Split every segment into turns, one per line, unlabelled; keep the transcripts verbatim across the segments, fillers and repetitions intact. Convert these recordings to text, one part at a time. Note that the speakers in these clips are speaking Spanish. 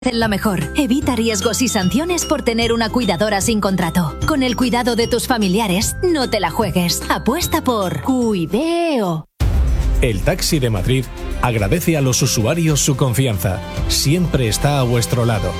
La mejor. Evita riesgos y sanciones por tener una cuidadora sin contrato. Con el cuidado de tus familiares, no te la juegues. Apuesta por Cuideo.
El Taxi de Madrid agradece a los usuarios su confianza. Siempre está a vuestro lado.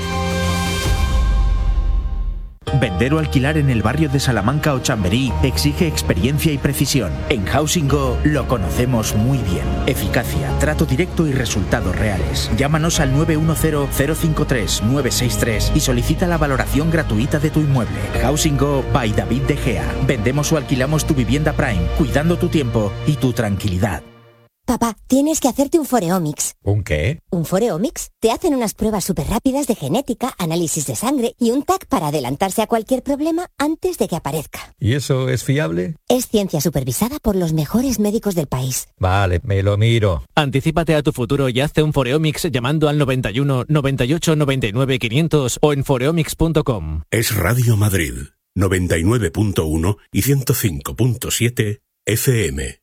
Vender o alquilar en el barrio de Salamanca o Chamberí exige experiencia y precisión. En Housing Go lo conocemos muy bien. Eficacia, trato directo y resultados reales. Llámanos al nueve uno cero, cero cinco tres, nueve seis tres y solicita la valoración gratuita de tu inmueble. Housing Go by David De Gea. Vendemos o alquilamos tu vivienda Prime, cuidando tu tiempo y tu tranquilidad.
Papá, tienes que hacerte un Foreomics.
¿Un qué?
¿Un Foreomics? Te hacen unas pruebas súper rápidas de genética, análisis de sangre y un T A C para adelantarse a cualquier problema antes de que aparezca.
¿Y eso es fiable?
Es ciencia supervisada por los mejores médicos del país.
Vale, me lo miro.
Anticípate a tu futuro y hazte un Foreomics llamando al noventa y uno, noventa y ocho, noventa y nueve, quinientos o en foreomics punto com.
Es Radio Madrid, noventa y nueve punto uno y ciento cinco punto siete F M.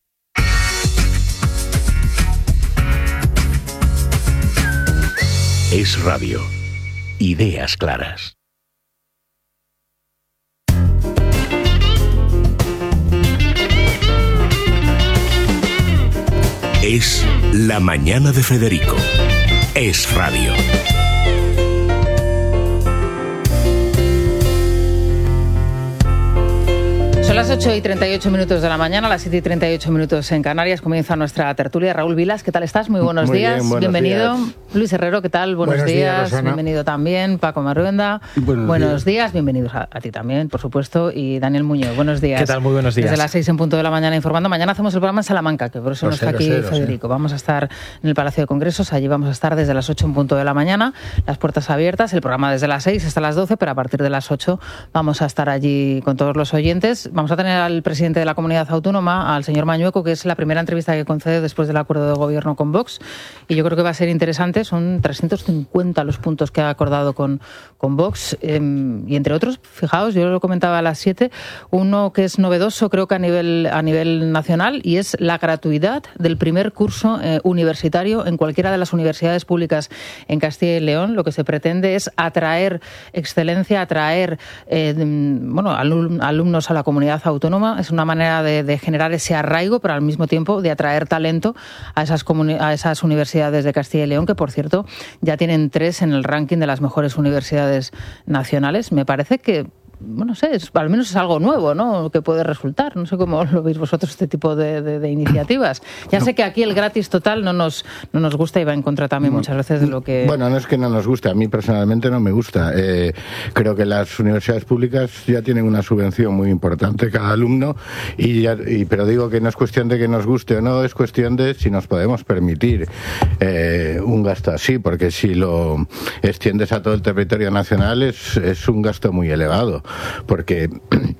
Es Radio. Ideas claras. Es La Mañana de Federico. Es Radio.
Son las ocho y treinta y ocho minutos de la mañana, las siete y treinta y ocho minutos en Canarias. Comienza nuestra tertulia. Raúl Vilas, ¿qué tal estás? Muy buenos
Muy
días.
bien, buenos
Bienvenido.
días.
Luis Herrero, ¿qué tal? Buenos,
Buenos días,
días. Bienvenido también. Paco Marruenda.
Buenos,
buenos
días.
días. Bienvenidos a, a ti también, por supuesto. Y Daniel Muñoz, buenos días.
¿Qué tal? Muy buenos días.
Desde las seis en punto de la mañana informando. Mañana hacemos el programa en Salamanca, que por eso
Lo
no
sé,
está
lo
aquí
sé, lo
Federico.
sé.
Vamos a estar en el Palacio de Congresos. Allí vamos a estar desde las ocho en punto de la mañana. Las puertas abiertas. El programa desde las seis hasta las doce, pero a partir de las ocho vamos a estar allí con todos los oyentes. Vamos a tener al presidente de la Comunidad Autónoma, al señor Mañueco, que es la primera entrevista que concede después del acuerdo de gobierno con Vox, y yo creo que va a ser interesante. Son trescientos cincuenta los puntos que ha acordado con, con Vox, eh, y entre otros, fijaos, yo lo comentaba a las siete, uno que es novedoso creo que a nivel, a nivel nacional, y es la gratuidad del primer curso eh, universitario en cualquiera de las universidades públicas en Castilla y León. Lo que se pretende es atraer excelencia, atraer eh, bueno, alum, alumnos a la comunidad autónoma. Es una manera de, de generar ese arraigo, pero al mismo tiempo de atraer talento a esas, comuni- a esas universidades de Castilla y León, que por cierto ya tienen tres en el ranking de las mejores universidades nacionales. Me parece que, bueno, no sé, es, al menos es algo nuevo, ¿no?, que puede resultar. No sé cómo lo veis vosotros, este tipo de, de, de iniciativas. Ya no. sé que aquí el gratis total no nos, no nos gusta y va en contra también muchas veces de lo que...
Bueno, no es que no nos guste, a mí personalmente no me gusta. Eh, creo que las universidades públicas ya tienen una subvención muy importante cada alumno, y, ya, y pero digo que no es cuestión de que nos guste o no, es cuestión de si nos podemos permitir eh, un gasto así, porque si lo extiendes a todo el territorio nacional es, es un gasto muy elevado. Porque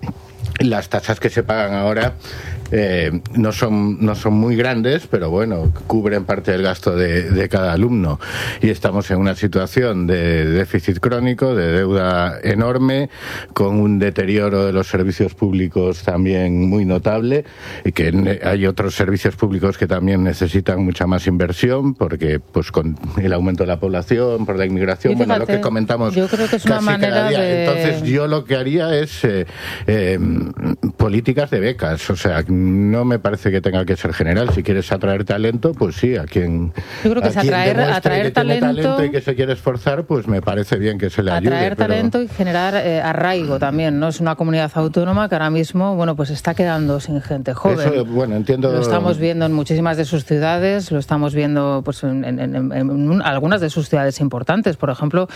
las tasas que se pagan ahora eh, no son no son muy grandes, pero bueno, cubren parte del gasto de, de cada alumno, y estamos en una situación de déficit crónico, de deuda enorme, con un deterioro de los servicios públicos también muy notable, y que hay otros servicios públicos que también necesitan mucha más inversión, porque pues con el aumento de la población, por la inmigración,
fíjate,
bueno, lo que comentamos
yo creo que es una
casi
manera
cada día.
de...
Entonces yo lo que haría es eh, eh, políticas de becas, o sea, no me parece que tenga que ser general. Si quieres atraer talento, pues sí, a quien,
yo creo que
a
es
quien
atraer, atraer
que
talento,
tiene talento y que se quiere esforzar, pues me parece bien que se le ayude.
Atraer
pero...
talento y generar eh, arraigo también, ¿no? Es una comunidad autónoma que ahora mismo, bueno, pues está quedando sin gente joven.
Eso, bueno, entiendo...
Lo estamos viendo en muchísimas de sus ciudades, lo estamos viendo pues en, en, en, en algunas de sus ciudades importantes. Por ejemplo,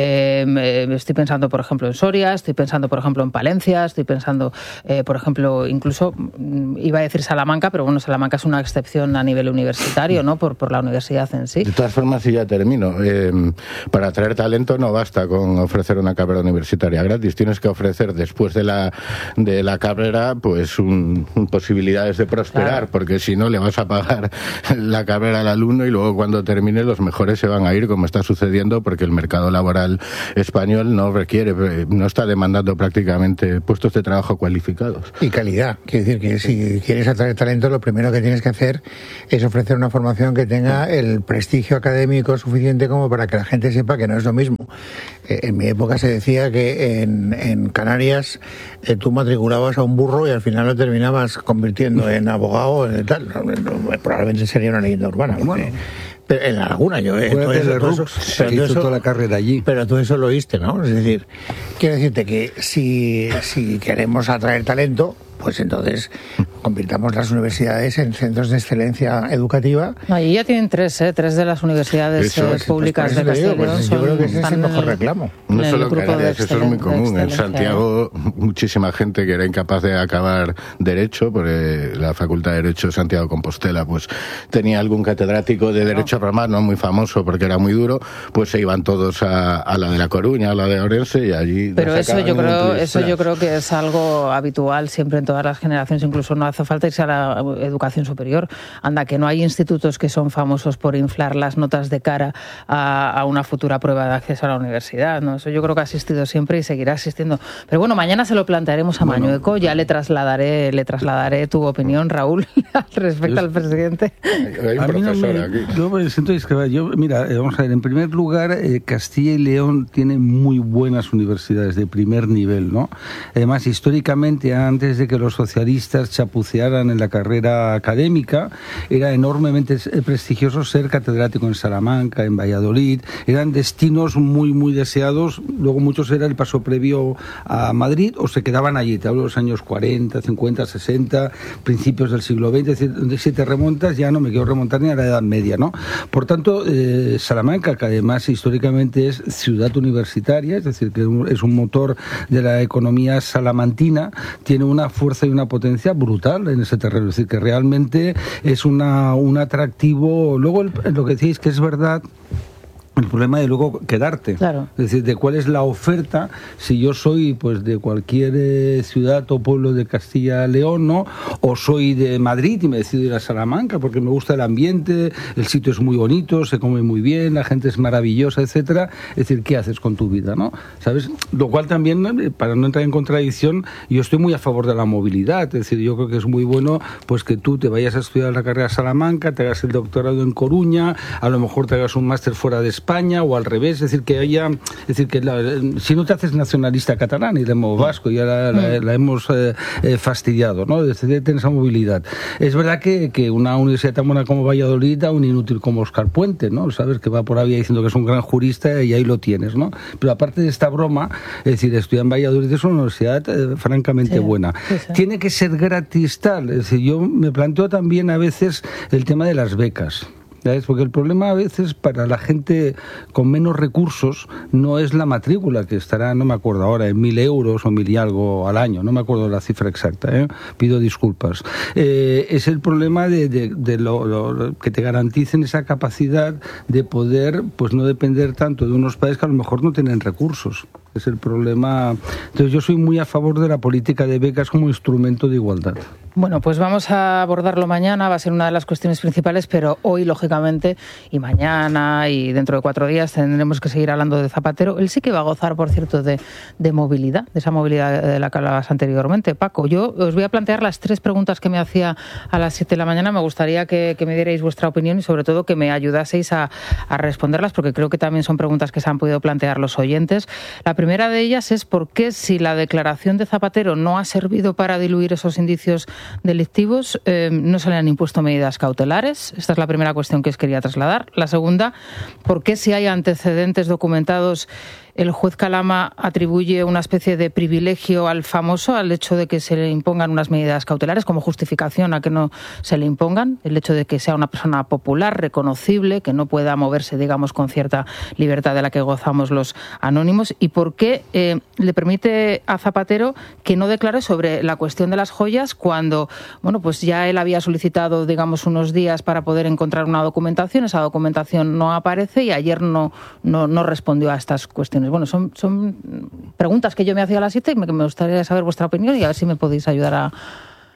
eh, estoy pensando, por ejemplo, en Soria, estoy pensando, por ejemplo, en Palencia, estoy pensando, eh, por ejemplo, incluso, iba a decir Salamanca, pero bueno, Salamanca es una excepción a nivel universitario, ¿no? Por, por la universidad en sí.
De todas formas, y ya termino, eh, para atraer talento no basta con ofrecer una carrera universitaria gratis, tienes que ofrecer después de la, de la carrera pues un, un posibilidades de prosperar, claro. Porque si no le vas a pagar la carrera al alumno y luego cuando termine los mejores se van a ir, como está sucediendo, porque el mercado laboral español no requiere, no está demandando prácticamente puestos de trabajo cualificados.
Y calidad, quiere decir que sí.
si quieres atraer talento, lo primero que tienes que hacer es ofrecer una formación que tenga el prestigio académico suficiente como para que la gente sepa que no es lo mismo. Eh, en mi época se decía que en, en Canarias eh, tú matriculabas a un burro y al final lo terminabas convirtiendo en abogado, en tal. No, no, probablemente sería una leyenda urbana. Bueno. Pero en la Laguna, yo eh, todo eso, todo eso, pero
hizo
eso,
toda la carrera allí.
Pero tú eso lo oíste, ¿no? Es decir, quiero decirte que si, si queremos atraer talento, pues entonces convirtamos las universidades en centros de excelencia educativa.
No, y ya tienen tres, ¿eh? Tres de las universidades
eso,
eh, públicas
pues
de Castilla y León.
Pues yo creo que ese es el mejor reclamo.
No solo en Canarias, eso es muy común. En Santiago, muchísima gente que era incapaz de acabar Derecho, porque la Facultad de Derecho de Santiago de Compostela pues tenía algún catedrático de Derecho Romano muy famoso porque era muy duro, pues se iban todos a, a la de La Coruña, a la de Orense y allí...
Pero eso yo creo eso yo creo que es algo habitual siempre en todas las generaciones, incluso no hace falta irse a la educación superior. Anda, que no hay institutos que son famosos por inflar las notas de cara a, a una futura prueba de acceso a la universidad, ¿no? Eso yo creo que ha existido siempre y seguirá existiendo. Pero bueno, mañana se lo plantearemos a bueno, Mañueco, ya le trasladaré, le trasladaré tu opinión, Raúl, respecto yo, al presidente.
Hay un a mí no me, aquí. Yo me siento discrepante. Yo, mira, vamos a ver, en primer lugar, eh, Castilla y León tiene muy buenas universidades de primer nivel, ¿no? Además, históricamente, antes de que los socialistas chapucearan en la carrera académica, era enormemente prestigioso ser catedrático en Salamanca, en Valladolid, eran destinos muy muy deseados. Luego muchos era el paso previo a Madrid o se quedaban allí. Te hablo de los años cuarenta, cincuenta, sesenta, principios del siglo veinte, es decir, si te remontas, ya no me quiero remontar ni a la Edad Media, ¿no? Por tanto, eh, Salamanca, que además históricamente es ciudad universitaria, es decir, que es un motor de la economía salamantina, tiene una fuerza y una potencia brutal en ese terreno, es decir, que realmente es una un atractivo. Luego el, lo que decís que es verdad, el problema de luego quedarte, claro. Es decir, de cuál es la oferta. Si yo soy pues de cualquier eh, ciudad o pueblo de Castilla y León, ¿no? O soy de Madrid y me decido ir a Salamanca porque me gusta el ambiente, el sitio es muy bonito, se come muy bien, la gente es maravillosa, etcétera. Es decir, ¿qué haces con tu vida, no? ¿Sabes? Lo cual también, para no entrar en contradicción, yo estoy muy a favor de la movilidad. Es decir, yo creo que es muy bueno pues que tú te vayas a estudiar la carrera a Salamanca, te hagas el doctorado en Coruña, a lo mejor te hagas un máster fuera de España, España o al revés, es decir, que haya, es decir, que la, si no te haces nacionalista catalán y demo vasco, ya la, la, la hemos eh, eh, fastidiado, ¿no? Es decir, tener esa movilidad. Es verdad que, que una universidad tan buena como Valladolid da un inútil como Óscar Puente, ¿no? Sabes que va por ahí diciendo que es un gran jurista y ahí lo tienes, ¿no? Pero aparte de esta broma, es decir, estudiar en Valladolid es una universidad eh, francamente sí, buena. Sí, sí. Tiene que ser gratis tal, es decir, yo me planteo también a veces el tema de las becas. ¿Sabes? Porque el problema a veces para la gente con menos recursos no es la matrícula, que estará, no me acuerdo ahora, en mil euros o mil y algo al año, no me acuerdo la cifra exacta, ¿eh? Pido disculpas. Eh, es el problema de, de, de lo, lo, que te garanticen esa capacidad de poder, pues no depender tanto de unos padres que a lo mejor no tienen recursos. Es el problema. Entonces yo soy muy a favor de la política de becas como instrumento de igualdad.
Bueno, pues vamos a abordarlo mañana, va a ser una de las cuestiones principales, pero hoy, lógicamente, y mañana y dentro de cuatro días tendremos que seguir hablando de Zapatero. Él sí que va a gozar, por cierto, de, de movilidad, de esa movilidad de la que hablabas anteriormente. Paco, yo os voy a plantear las tres preguntas que me hacía a las siete de la mañana. Me gustaría que, que me dierais vuestra opinión y, sobre todo, que me ayudaseis a, a responderlas, porque creo que también son preguntas que se han podido plantear los oyentes. La primera primera de ellas es por qué, si la declaración de Zapatero no ha servido para diluir esos indicios delictivos, eh, no se le han impuesto medidas cautelares. Esta es la primera cuestión que os quería trasladar. La segunda, por qué, si hay antecedentes documentados, el juez Calama atribuye una especie de privilegio al famoso, al hecho de que se le impongan unas medidas cautelares como justificación a que no se le impongan, el hecho de que sea una persona popular, reconocible, que no pueda moverse, digamos, con cierta libertad de la que gozamos los anónimos, y por qué eh, le permite a Zapatero que no declare sobre la cuestión de las joyas cuando, bueno, pues ya él había solicitado, digamos, unos días para poder encontrar una documentación, esa documentación no aparece y ayer no, no, no respondió a estas cuestiones. Bueno, son, son preguntas que yo me hacía a las siete y me, me gustaría saber vuestra opinión y a ver si me podéis ayudar a,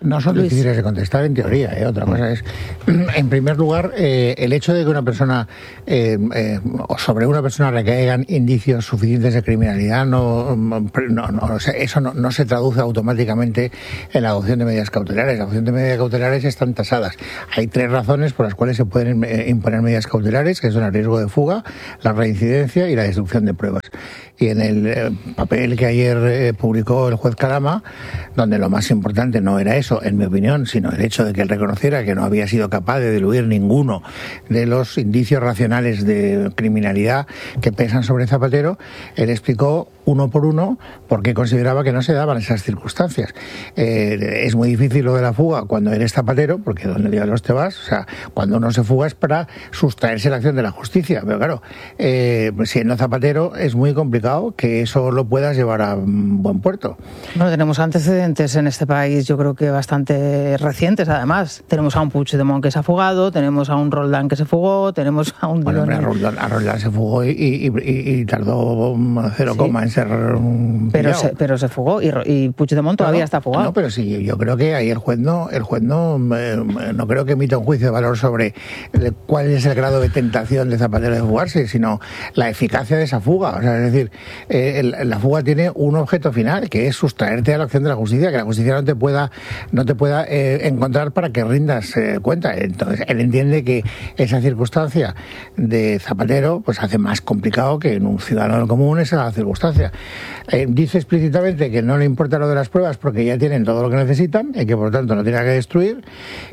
No son
Luis.
difíciles de contestar en teoría, ¿eh? Otra cosa es, en primer lugar, eh, el hecho de que una persona, eh, eh, o sobre una persona recaigan indicios suficientes de criminalidad, no, no, no o sea, eso no, no se traduce automáticamente en la adopción de medidas cautelares. La adopción de medidas cautelares están tasadas. Hay tres razones por las cuales se pueden eh, imponer medidas cautelares, que son el riesgo de fuga, la reincidencia y la destrucción de pruebas. Y en el eh, papel que ayer eh, publicó el juez Calama, donde lo más importante no era eso, en mi opinión, sino el hecho de que él reconociera que no había sido capaz de diluir ninguno de los indicios racionales de criminalidad que pesan sobre Zapatero, él explicó uno por uno por qué consideraba que no se daban esas circunstancias. Eh, es muy difícil lo de la fuga cuando eres Zapatero, porque donde diablos te vas, o sea, cuando uno se fuga es para sustraerse la acción de la justicia, pero claro, eh, siendo Zapatero es muy complicado que eso lo puedas llevar a buen puerto.
Bueno, tenemos antecedentes en este país, yo creo que bastante recientes, además. Tenemos a un Puigdemont que se ha fugado, tenemos a un Roldán que se fugó, tenemos a un...
Bueno, hombre, a Roldán, a Roldán se fugó y, y, y, y tardó cero coma sí. en ser
pero se, pero se fugó y, y Puigdemont todavía
no,
está fugado.
No, pero sí, yo creo que ahí el juez no, el juez no, eh, no creo que emita un juicio de valor sobre el, cuál es el grado de tentación de Zapatero de fugarse, sino la eficacia de esa fuga. O sea, es decir, eh, el, la fuga tiene un objeto final, que es sustraerte a la acción de la justicia, que la justicia no te pueda, no te pueda eh, encontrar para que rindas eh, cuenta. Entonces, él entiende que esa circunstancia de Zapatero pues hace más complicado que en un ciudadano común esa circunstancia. Eh, dice explícitamente que no le importa lo de las pruebas porque ya tienen todo lo que necesitan y que por lo tanto no tiene que destruir.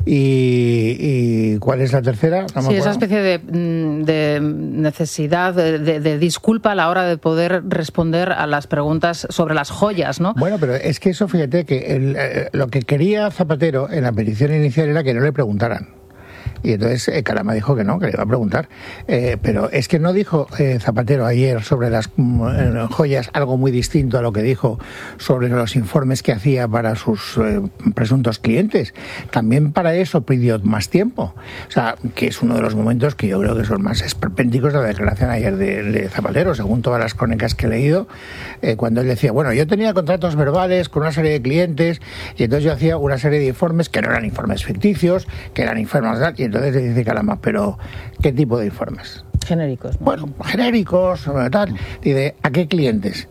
Y, y ¿cuál es la tercera? No
sí, esa especie de, de necesidad, de, de, de disculpa a la hora de poder responder a las preguntas sobre las joyas, ¿no?
Bueno, pero es que eso, fíjate, que el, eh, lo que quería Zapatero en la petición inicial era que no le preguntaran. Y entonces eh, Calama dijo que no, que le iba a preguntar. Eh, pero es que no dijo eh, Zapatero ayer sobre las eh, joyas algo muy distinto a lo que dijo sobre los informes que hacía para sus eh, presuntos clientes. También para eso pidió más tiempo. O sea, que es uno de los momentos que yo creo que son más esperpénticos de la declaración ayer de, de Zapatero, según todas las crónicas que he leído, eh, cuando él decía, bueno, yo tenía contratos verbales con una serie de clientes y entonces yo hacía una serie de informes que no eran informes ficticios, que eran informes de... Y entonces le dice Calama, pero ¿qué tipo de informes?
Genéricos, ¿no?
Bueno, genéricos, tal. Dice, ¿a qué clientes?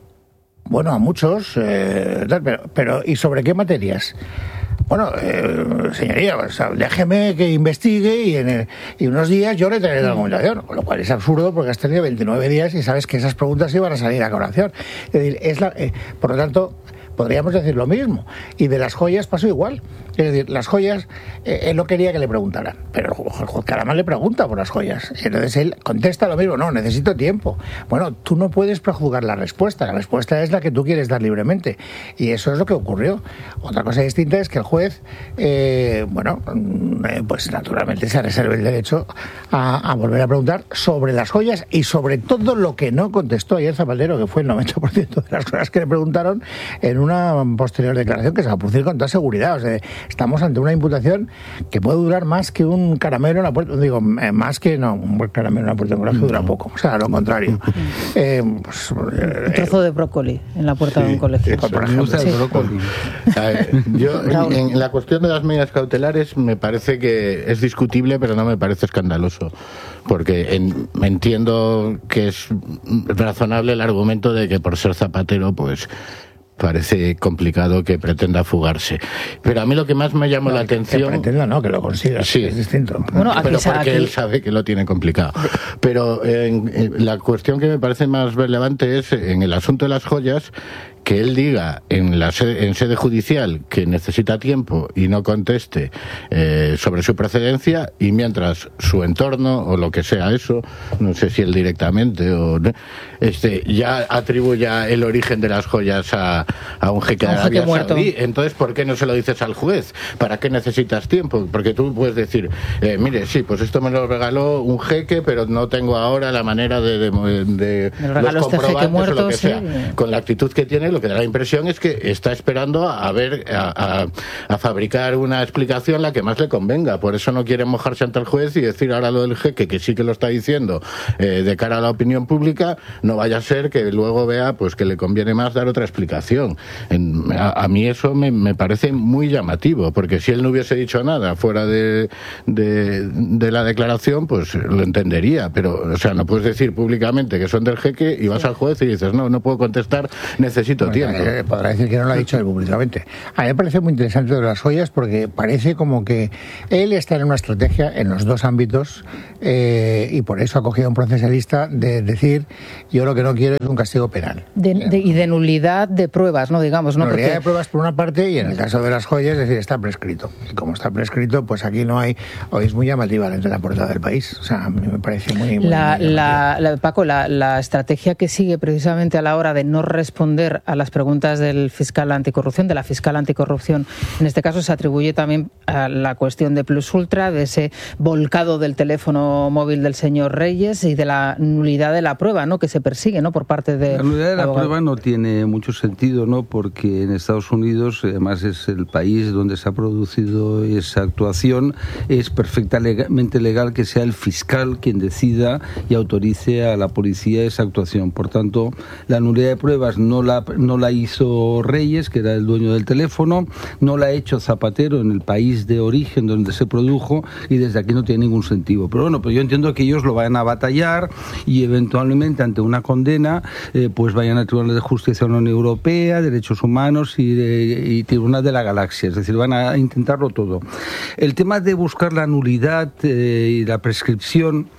Bueno, a muchos, eh, tal, pero, pero ¿y sobre qué materias? Bueno, eh, señoría, o sea, déjeme que investigue y en el, y unos días yo le traeré la documentación, con lo cual es absurdo porque has tenido veintinueve días y sabes que esas preguntas iban a salir a colación. Es decir, es la, eh, por lo tanto, podríamos decir lo mismo. Y de las joyas pasó igual. Es decir, las joyas, eh, él no quería que le preguntaran, pero el juez Calama le pregunta por las joyas. Y entonces él contesta lo mismo, no, necesito tiempo. Bueno, tú no puedes prejuzgar la respuesta, la respuesta es la que tú quieres dar libremente. Y eso es lo que ocurrió. Otra cosa distinta es que el juez, eh, bueno, eh, pues naturalmente se reserva el derecho a, a volver a preguntar sobre las joyas y sobre todo lo que no contestó ayer Zapatero, que fue el noventa por ciento de las cosas que le preguntaron en una posterior declaración que se va a producir con toda seguridad. O sea, estamos ante una imputación que puede durar más que un caramelo en la puerta. Digo, eh, más que no, un caramelo en la puerta de un colegio dura poco. O sea, lo contrario. Eh, pues, eh,
un trozo de brócoli en la puerta sí, de un colegio.
Sí, por ejemplo, sí. brócoli. Ver, yo, en, en la cuestión de las medidas cautelares, me parece que es discutible, pero no me parece escandaloso. Porque en, entiendo que es razonable el argumento de que por ser Zapatero, pues parece complicado que pretenda fugarse. Pero a mí lo que más me llamó no, la que atención...
Que pretenda, no, que lo consiga,
sí,
es distinto.
Bueno, pero porque aquí... él sabe que lo tiene complicado. Pero eh, eh, la cuestión que me parece más relevante es, en el asunto de las joyas, que él diga en la sede, en sede judicial que necesita tiempo y no conteste eh, sobre su procedencia, y mientras su entorno o lo que sea eso, no sé si él directamente o este ya atribuya el origen de las joyas a, a un jeque de Arabia Saudí. Entonces, ¿por qué no se lo dices al juez? ¿Para qué necesitas tiempo? Porque tú puedes decir, eh, mire, sí, pues esto me lo regaló un jeque, pero no tengo ahora la manera de, de, de, de los comprobantes este o lo que sea. Sí. Con la actitud que tiene, lo que da la impresión es que está esperando a ver, a, a, a fabricar una explicación la que más le convenga. Por eso no quiere mojarse ante el juez y decir ahora lo del jeque, que sí que lo está diciendo eh, de cara a la opinión pública, no vaya a ser que luego vea pues que le conviene más dar otra explicación. En, a, a mí eso me, me parece muy llamativo, porque si él no hubiese dicho nada fuera de, de, de la declaración, pues lo entendería, pero o sea, no puedes decir públicamente que son del jeque y vas al juez y dices, no, no puedo contestar, necesito bueno, tiempo.
Eh, podrá decir que no lo ha dicho él públicamente. A mí me parece muy interesante de las joyas porque parece como que él está en una estrategia en los dos ámbitos eh, y por eso ha cogido a un procesalista de decir, yo lo que no quiero es un castigo penal.
De, de, y de nulidad de pruebas, ¿no? Digamos, ¿no?
Nulidad
Porque...
de pruebas por una parte y en el caso de las joyas, es decir, está prescrito. Y como está prescrito, pues aquí no hay... Hoy es muy llamativa la, la portada del País. O sea, a mí me parece muy... muy
la,
muy
la, la, Paco, la, la estrategia que sigue precisamente a la hora de no responder a las preguntas del fiscal anticorrupción, de la fiscal anticorrupción, en este caso se atribuye también a la cuestión de Plus Ultra, de ese volcado del teléfono móvil del señor Reyes y de la nulidad de la prueba, ¿no? Que se persigue, ¿no? Por parte de...
La nulidad de la abogado. Prueba no tiene mucho sentido, ¿no? Porque en Estados Unidos, además es el país donde se ha producido esa actuación, es perfectamente legal que sea el fiscal quien decida y autorice a la policía esa actuación. Por tanto, la nulidad de pruebas no la, no la hizo Reyes, que era el dueño del teléfono, no la ha hecho Zapatero en el país de origen donde se produjo y desde aquí no tiene ningún sentido. Pero bueno, pues yo entiendo que ellos lo vayan a batallar y eventualmente ante una condena eh, pues vayan al Tribunal de Justicia de la Unión Europea, Derechos Humanos y, de, y Tribunal de la Galaxia, es decir, van a intentarlo todo. El tema de buscar la nulidad eh, y la prescripción,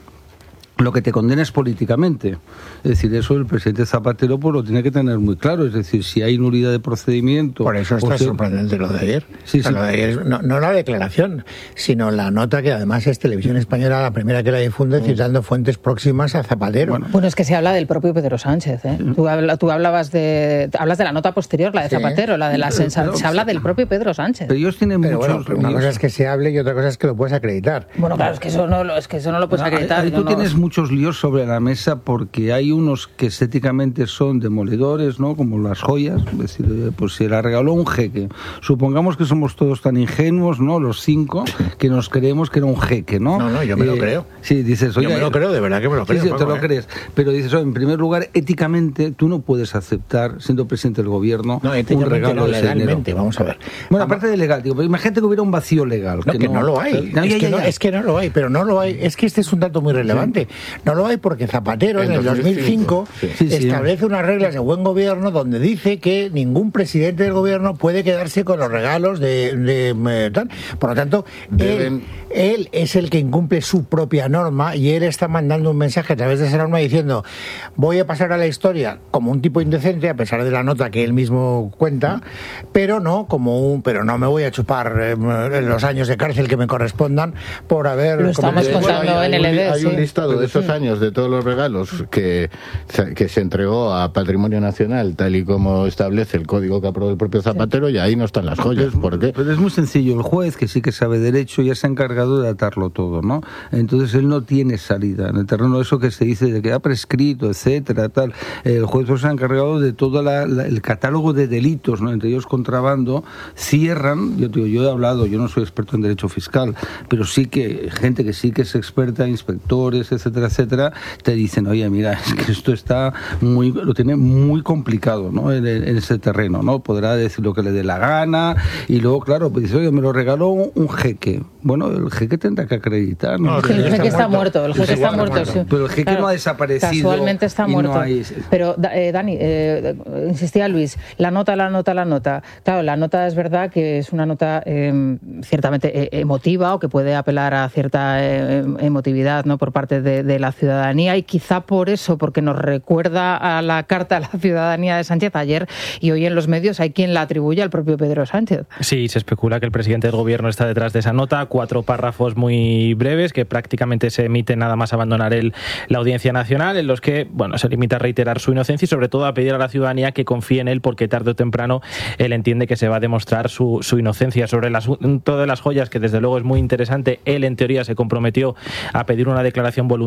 lo que te condena es políticamente. Es decir, eso el presidente Zapatero pues lo tiene que tener muy claro. Es decir, si hay nulidad de procedimiento...
Por eso está
si...
sorprendente lo de ayer.
Sí,
o sea,
sí.
Lo de ayer no, no la declaración, sino la nota que además es Televisión Española la primera que la difunde, citando fuentes próximas a Zapatero.
Bueno, bueno es que se habla del propio Pedro Sánchez. ¿eh? Sí. Tú, habla, tú hablabas de hablas de la nota posterior, la de Zapatero, sí. la de la sensación. Se habla del propio Pedro Sánchez.
Pero ellos tienen
pero
muchos...
Bueno, pero una cosa es que se hable y otra cosa es que lo puedes acreditar.
Bueno, claro, es que eso no, es que eso no lo puedes
no,
acreditar.
Ahí,
no,
tú
no,
tienes
no.
muchos líos sobre la mesa porque hay unos que estéticamente son demoledores, ¿no? Como las joyas, es decir, pues se la regaló un jeque. Supongamos que somos todos tan ingenuos, ¿no? Los cinco, que nos creemos que era un jeque, ¿no?
No, no, yo me eh, lo creo.
Sí, dices, oye,
yo me lo creo, de verdad que me lo creo.
Sí, sí,
Paco,
te lo
¿eh?
crees. Pero dices, oye, en primer lugar, éticamente, tú no puedes aceptar, siendo presidente del gobierno,
no,
un regalo
no,
de ese dinero.
Vamos a ver.
Bueno, aparte de legal, digo, pero imagínate que hubiera un vacío legal.
No,
que,
que
no,
no lo hay.
No,
es,
ya,
que
ya,
no,
ya.
es que no lo hay, pero no lo hay. Es que este es un dato muy relevante. Sí. No lo hay porque Zapatero en, en el dos mil cinco sí. Sí, sí, establece unas reglas de buen gobierno donde dice que ningún presidente del gobierno puede quedarse con los regalos de, de, de tal. Por lo tanto, él, él es el que incumple su propia norma y él está mandando un mensaje a través de esa norma diciendo voy a pasar a la historia como un tipo indecente a pesar de la nota que él mismo cuenta, pero no como un pero no me voy a chupar eh, los años de cárcel que me correspondan por haber
lo estamos contando en el E D.
Hay un
sí.
listado de esos años de todos los regalos que, que se entregó a Patrimonio Nacional tal y como establece el código que aprobó el propio Zapatero sí. y ahí no están las joyas. ¿Por qué?
Pero es muy sencillo. El juez, que sí que sabe derecho, ya se ha encargado de atarlo todo, ¿no? Entonces él no tiene salida. En el terreno de eso que se dice de que ha prescrito, etcétera, tal. El juez se ha encargado de todo la, la, el catálogo de delitos, ¿no? Entre ellos contrabando, cierran. Yo digo, yo he hablado, yo no soy experto en derecho fiscal, pero sí que gente que sí que es experta, inspectores, etcétera, etcétera, te dicen, oye, mira, es que esto está muy, lo tiene muy complicado, ¿no? En, en ese terreno, ¿no? Podrá decir lo que le dé la gana y luego, claro, pues dice, oye, me lo regaló un, un jeque. Bueno, el jeque tendrá que acreditar, ¿no?
no el, el jeque está muerto, el jeque está muerto, sí.
Pero el jeque claro, no ha desaparecido.
Casualmente está muerto. No hay... Pero, eh, Dani, eh, insistía Luis, la nota, la nota, la nota. Claro, la nota es verdad que es una nota eh, ciertamente eh, emotiva o que puede apelar a cierta eh, emotividad, ¿no? Por parte de, de la ciudadanía y quizá por eso, porque nos recuerda a la carta a la ciudadanía de Sánchez ayer y hoy en los medios hay quien la atribuye al propio Pedro Sánchez.
Sí, se especula que el presidente del gobierno está detrás de esa nota, cuatro párrafos muy breves que prácticamente se emiten nada más abandonar el, la Audiencia Nacional, en los que, bueno, se limita a reiterar su inocencia y sobre todo a pedir a la ciudadanía que confíe en él porque tarde o temprano él entiende que se va a demostrar su, su inocencia. Sobre el asunto de las joyas, que desde luego es muy interesante, él en teoría se comprometió a pedir una declaración voluntaria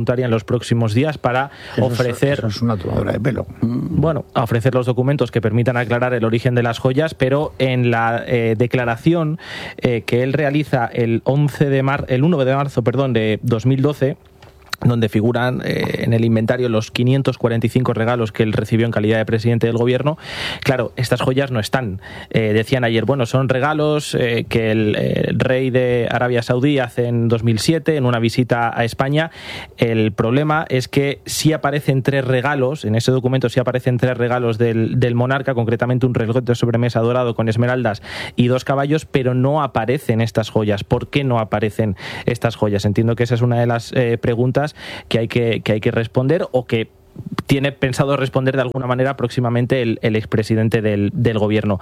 voluntaria en los próximos días para
eso
ofrecer...
Es, eso es una tomadura de pelo.
Bueno, a ofrecer los documentos que permitan aclarar el origen de las joyas, pero en la eh, declaración eh, que él realiza el once de mar, el uno de marzo, perdón, de dos mil doce, donde figuran eh, en el inventario los quinientos cuarenta y cinco regalos que él recibió en calidad de presidente del gobierno. Claro, estas joyas no están. Eh, decían ayer, bueno, son regalos eh, que el eh, rey de Arabia Saudí hace en dos mil siete en una visita a España. El problema es que sí aparecen tres regalos, en ese documento sí aparecen tres regalos del, del monarca, concretamente un reloj de sobremesa dorado con esmeraldas y dos caballos, pero no aparecen estas joyas. ¿Por qué no aparecen estas joyas? Entiendo que esa es una de las eh, preguntas que hay que, que hay que responder, o que tiene pensado responder de alguna manera próximamente el, el expresidente del, del gobierno.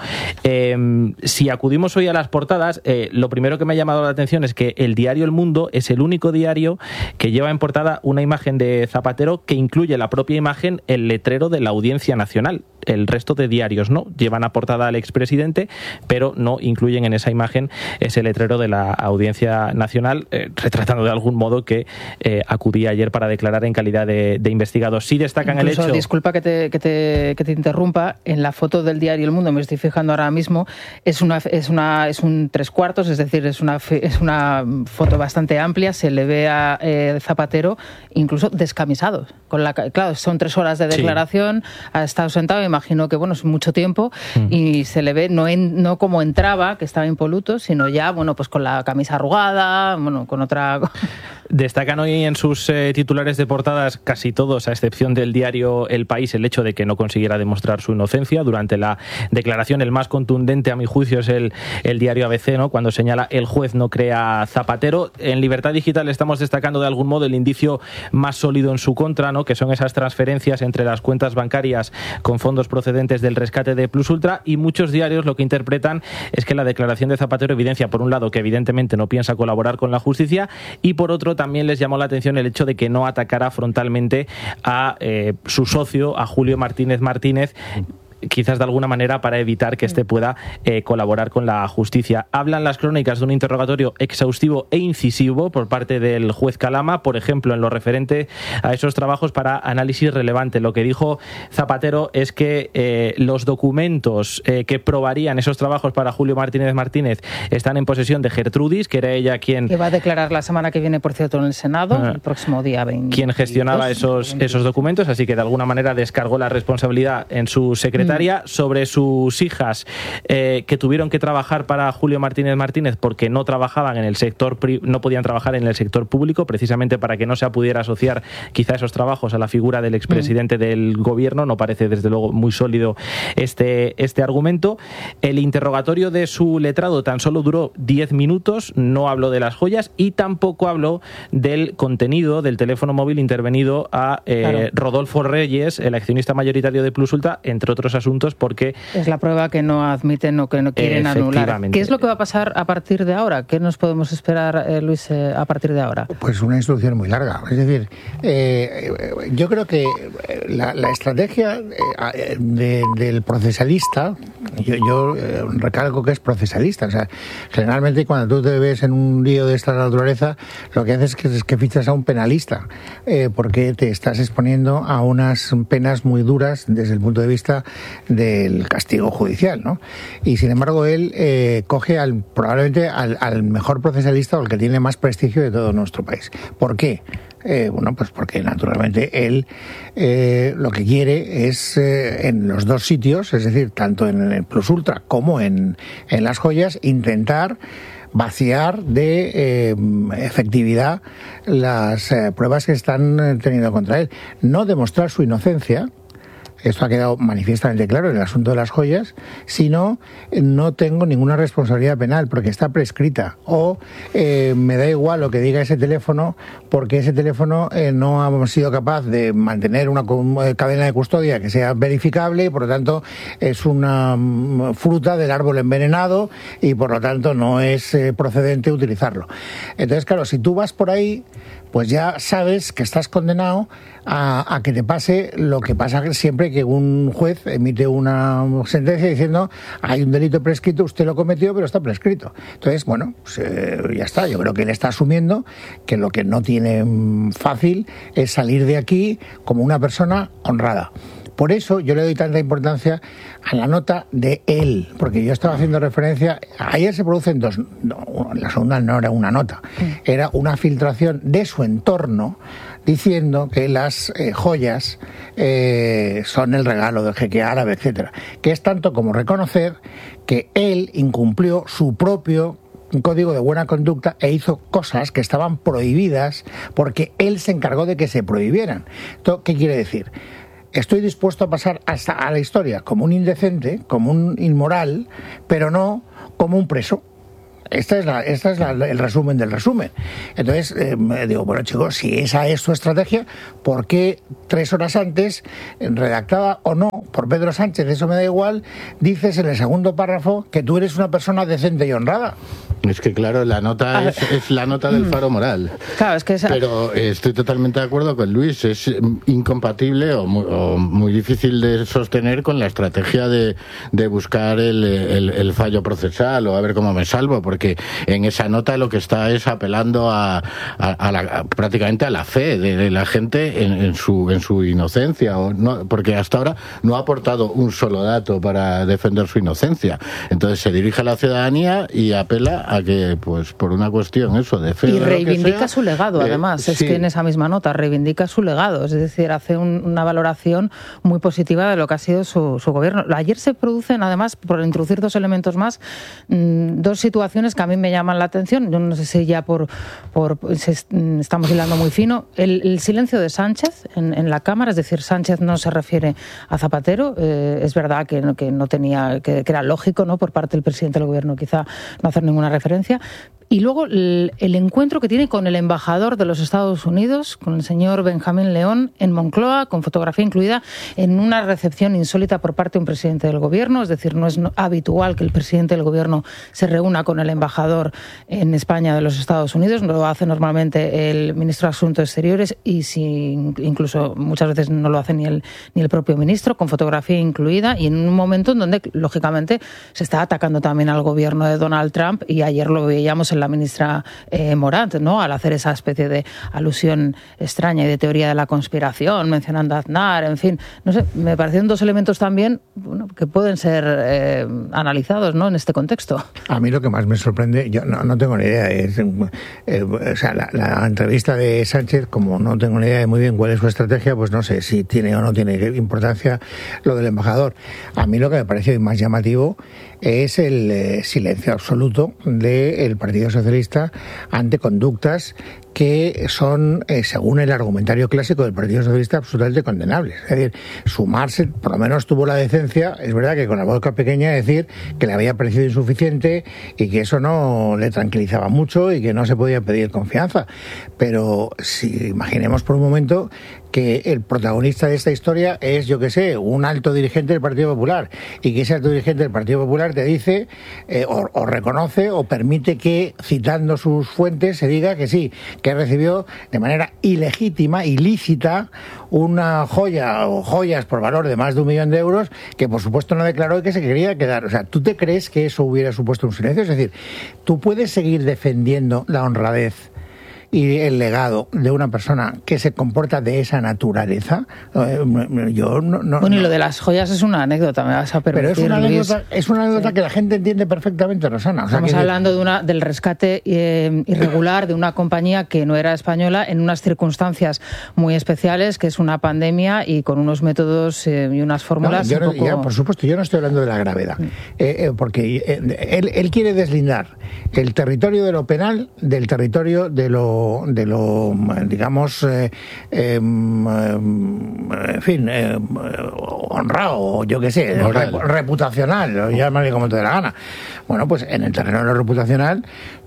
Eh, si acudimos hoy a las portadas, eh, lo primero que me ha llamado la atención es que el diario El Mundo es el único diario que lleva en portada una imagen de Zapatero que incluye la propia imagen, el letrero de la Audiencia Nacional. El resto de diarios no, llevan a portada al expresidente, pero no incluyen en esa imagen ese letrero de la Audiencia Nacional, eh, retratando de algún modo que eh, acudía ayer para declarar en calidad de, de investigado. Sí destacan
Incluso,
el hecho...
Disculpa que te, que, te, que te interrumpa, en la foto del diario El Mundo, me estoy fijando ahora mismo, es una es una es un tres cuartos, es decir, es una es una foto bastante amplia, se le ve a eh, Zapatero incluso descamisado. Con la, claro, son tres horas de declaración, sí. Ha estado sentado, imagino que bueno, es mucho tiempo, mm. y se le ve no, en, no como entraba, que estaba impoluto, sino ya, bueno, pues con la camisa arrugada, bueno, con otra...
Destacan hoy en sus eh, titulares de portadas casi todos, a excepción del diario El País, el hecho de que no consiguiera demostrar su inocencia durante la declaración. El más contundente, a mi juicio, es el, el diario A B C, ¿no?, cuando señala el juez no cree a Zapatero. En Libertad Digital estamos destacando de algún modo el indicio más sólido en su contra, ¿no?, que son esas transferencias entre las cuentas bancarias con fondos procedentes del rescate de Plus Ultra, y muchos diarios lo que interpretan es que la declaración de Zapatero evidencia, por un lado, que evidentemente no piensa colaborar con la justicia, y por otro, también les llamó la atención el hecho de que no atacara frontalmente a eh, su socio, a Julio Martínez Martínez, quizás de alguna manera para evitar que éste pueda eh, colaborar con la justicia. Hablan las crónicas de un interrogatorio exhaustivo e incisivo por parte del juez Calama, por ejemplo, en lo referente a esos trabajos para análisis relevante. Lo que dijo Zapatero es que eh, los documentos eh, que probarían esos trabajos para Julio Martínez Martínez están en posesión de Gertrudis, que era ella quien...
Que va a declarar la semana que viene, por cierto, en el Senado, ah, el próximo día veinte.
Quien gestionaba esos, esos documentos, así que de alguna manera descargó la responsabilidad en su secretario. Sobre sus hijas eh, que tuvieron que trabajar para Julio Martínez Martínez porque no trabajaban en el sector, no podían trabajar en el sector público, precisamente para que no se pudiera asociar quizá esos trabajos a la figura del expresidente mm. del gobierno. No parece desde luego muy sólido este, este argumento. El interrogatorio de su letrado tan solo duró diez minutos, no habló de las joyas y tampoco habló del contenido del teléfono móvil intervenido a eh, claro. Rodolfo Reyes, el accionista mayoritario de Plus Ultra, entre otros asuntos, porque...
Es la prueba que no admiten o que no quieren anular. ¿Qué es lo que va a pasar a partir de ahora? ¿Qué nos podemos esperar, eh, Luis, eh, a partir de ahora?
Pues una instrucción muy larga. Es decir, eh, yo creo que la, la estrategia eh, de, del procesalista, yo, yo eh, recalco que es procesalista. O sea, generalmente cuando tú te ves en un lío de esta naturaleza, lo que haces es que, es que fichas a un penalista, eh, porque te estás exponiendo a unas penas muy duras desde el punto de vista del castigo judicial, ¿no? Y sin embargo él eh, coge al probablemente al, al mejor procesalista o el que tiene más prestigio de todo nuestro país. ¿Por qué? Eh, bueno, pues porque naturalmente él eh, lo que quiere es eh, en los dos sitios, es decir, tanto en el Plus Ultra como en, en las joyas, intentar vaciar de eh, efectividad las eh, pruebas que están teniendo contra él. No demostrar su inocencia. Esto ha quedado manifiestamente claro en el asunto de las joyas, sino no tengo ninguna responsabilidad penal porque está prescrita, o eh, me da igual lo que diga ese teléfono porque ese teléfono eh, no ha sido capaz de mantener una cadena de custodia que sea verificable y por lo tanto es una fruta del árbol envenenado y por lo tanto no es eh, procedente utilizarlo. Entonces, claro, si tú vas por ahí, pues ya sabes que estás condenado a, a que te pase lo que pasa siempre que un juez emite una sentencia diciendo hay un delito prescrito, usted lo cometió, pero está prescrito. Entonces, bueno, pues, eh, ya está. Yo creo que él está asumiendo que lo que no tiene fácil es salir de aquí como una persona honrada. Por eso yo le doy tanta importancia a la nota de él, porque yo estaba haciendo referencia, ayer se producen dos, no, la segunda no era una nota, era una filtración de su entorno diciendo que las eh, joyas eh, son el regalo del jeque árabe, etcétera, que es tanto como reconocer que él incumplió su propio código de buena conducta e hizo cosas que estaban prohibidas porque él se encargó de que se prohibieran. ¿Qué quiere decir? Estoy dispuesto a pasar hasta a la historia como un indecente, como un inmoral, pero no como un preso. Esta es, la, esta es la, el resumen del resumen. Entonces, eh, digo, bueno, chicos, si esa es tu estrategia, ¿por qué tres horas antes, redactada o no por Pedro Sánchez, eso me da igual, dices en el segundo párrafo que tú eres una persona decente y honrada?
Es que, claro, la nota es, es la nota del faro moral.
Claro, es que esa...
Pero eh, estoy totalmente de acuerdo con Luis. Es incompatible o muy, o muy difícil de sostener con la estrategia de, de buscar el, el, el fallo procesal o a ver cómo me salvo, porque en esa nota lo que está es apelando a, a, a, la, a prácticamente a la fe de, de la gente en, en, su, en su inocencia, o no, porque hasta ahora no ha aportado un solo dato para defender su inocencia. Entonces se dirige a la ciudadanía y apela a que, pues, por una cuestión eso de fe.
Y reivindica
sea,
su legado,
eh,
además.
sí.
Es que en esa misma nota reivindica su legado. Es decir, hace un, una valoración muy positiva de lo que ha sido su, su gobierno. Ayer se producen, además, por introducir dos elementos más, mmm, dos situaciones que a mí me llaman la atención. Yo no sé si ya por, por se, estamos hilando muy fino. El, el silencio de Sánchez en, en la Cámara, es decir, Sánchez no se refiere a Zapatero. Eh, es verdad que no, que no tenía, que, que era lógico, ¿no?, por parte del presidente del gobierno quizá no hacer ninguna referencia. Y luego el, el encuentro que tiene con el embajador de los Estados Unidos, con el señor Benjamín León, en Moncloa, con fotografía incluida, en una recepción insólita por parte de un presidente del gobierno. Es decir, no es habitual que el presidente del gobierno se reúna con el embajador en España de los Estados Unidos. Lo hace normalmente el ministro de Asuntos Exteriores y si, incluso muchas veces no lo hace ni el, ni el propio ministro, con fotografía incluida, y en un momento en donde, lógicamente, se está atacando también al gobierno de Donald Trump, y ayer lo veíamos en la ministra eh, Morant, ¿no?, al hacer esa especie de alusión extraña y de teoría de la conspiración, mencionando a Aznar, en fin, no sé, me parecieron dos elementos también, bueno, que pueden ser eh, analizados, ¿no?, en este contexto.
A mí lo que más me sorprende, yo no, no tengo ni idea, es, eh, o sea, la, la entrevista de Sánchez, como no tengo ni idea de muy bien cuál es su estrategia, pues no sé si tiene o no tiene importancia lo del embajador. A mí lo que me pareció más llamativo es el eh, silencio absoluto del Partido Socialista ante conductas que son, eh, según el argumentario clásico del Partido Socialista, absolutamente condenables. Es decir, sumarse, por lo menos tuvo la decencia, es verdad que con la boca pequeña, decir que le había parecido insuficiente y que eso no le tranquilizaba mucho y que no se podía pedir confianza. Pero si imaginemos por un momento que el protagonista de esta historia es, yo qué sé, un alto dirigente del Partido Popular, y que ese alto dirigente del Partido Popular te dice, eh, o, o reconoce, o permite que, citando sus fuentes, se diga que sí, que recibió de manera ilegítima, ilícita, una joya o joyas por valor de más de un millón de euros, que por supuesto no declaró y que se quería quedar. O sea, ¿tú te crees que eso hubiera supuesto un silencio? Es decir, ¿tú puedes seguir defendiendo la honradez y el legado de una persona que se comporta de esa naturaleza? Yo no, no,
bueno, y
no.
lo de las joyas es una anécdota, me vas a permitir.
Pero es una anécdota,
Luis.
es una anécdota sí. que la gente entiende perfectamente, Rosana. O sea,
Estamos
que...
hablando de una, del rescate eh, irregular de una compañía que no era española en unas circunstancias muy especiales, que es una pandemia, y con unos métodos eh, y unas fórmulas
no, yo no,
un poco...
ya, por supuesto, yo no estoy hablando de la gravedad, eh, eh, porque eh, él, él quiere deslindar el territorio de lo penal del territorio de lo... De lo digamos, eh, eh, en fin, eh, honrado, yo qué sé, rep, reputacional, llámale como te dé la gana. Bueno, pues en el terreno de lo reputacional,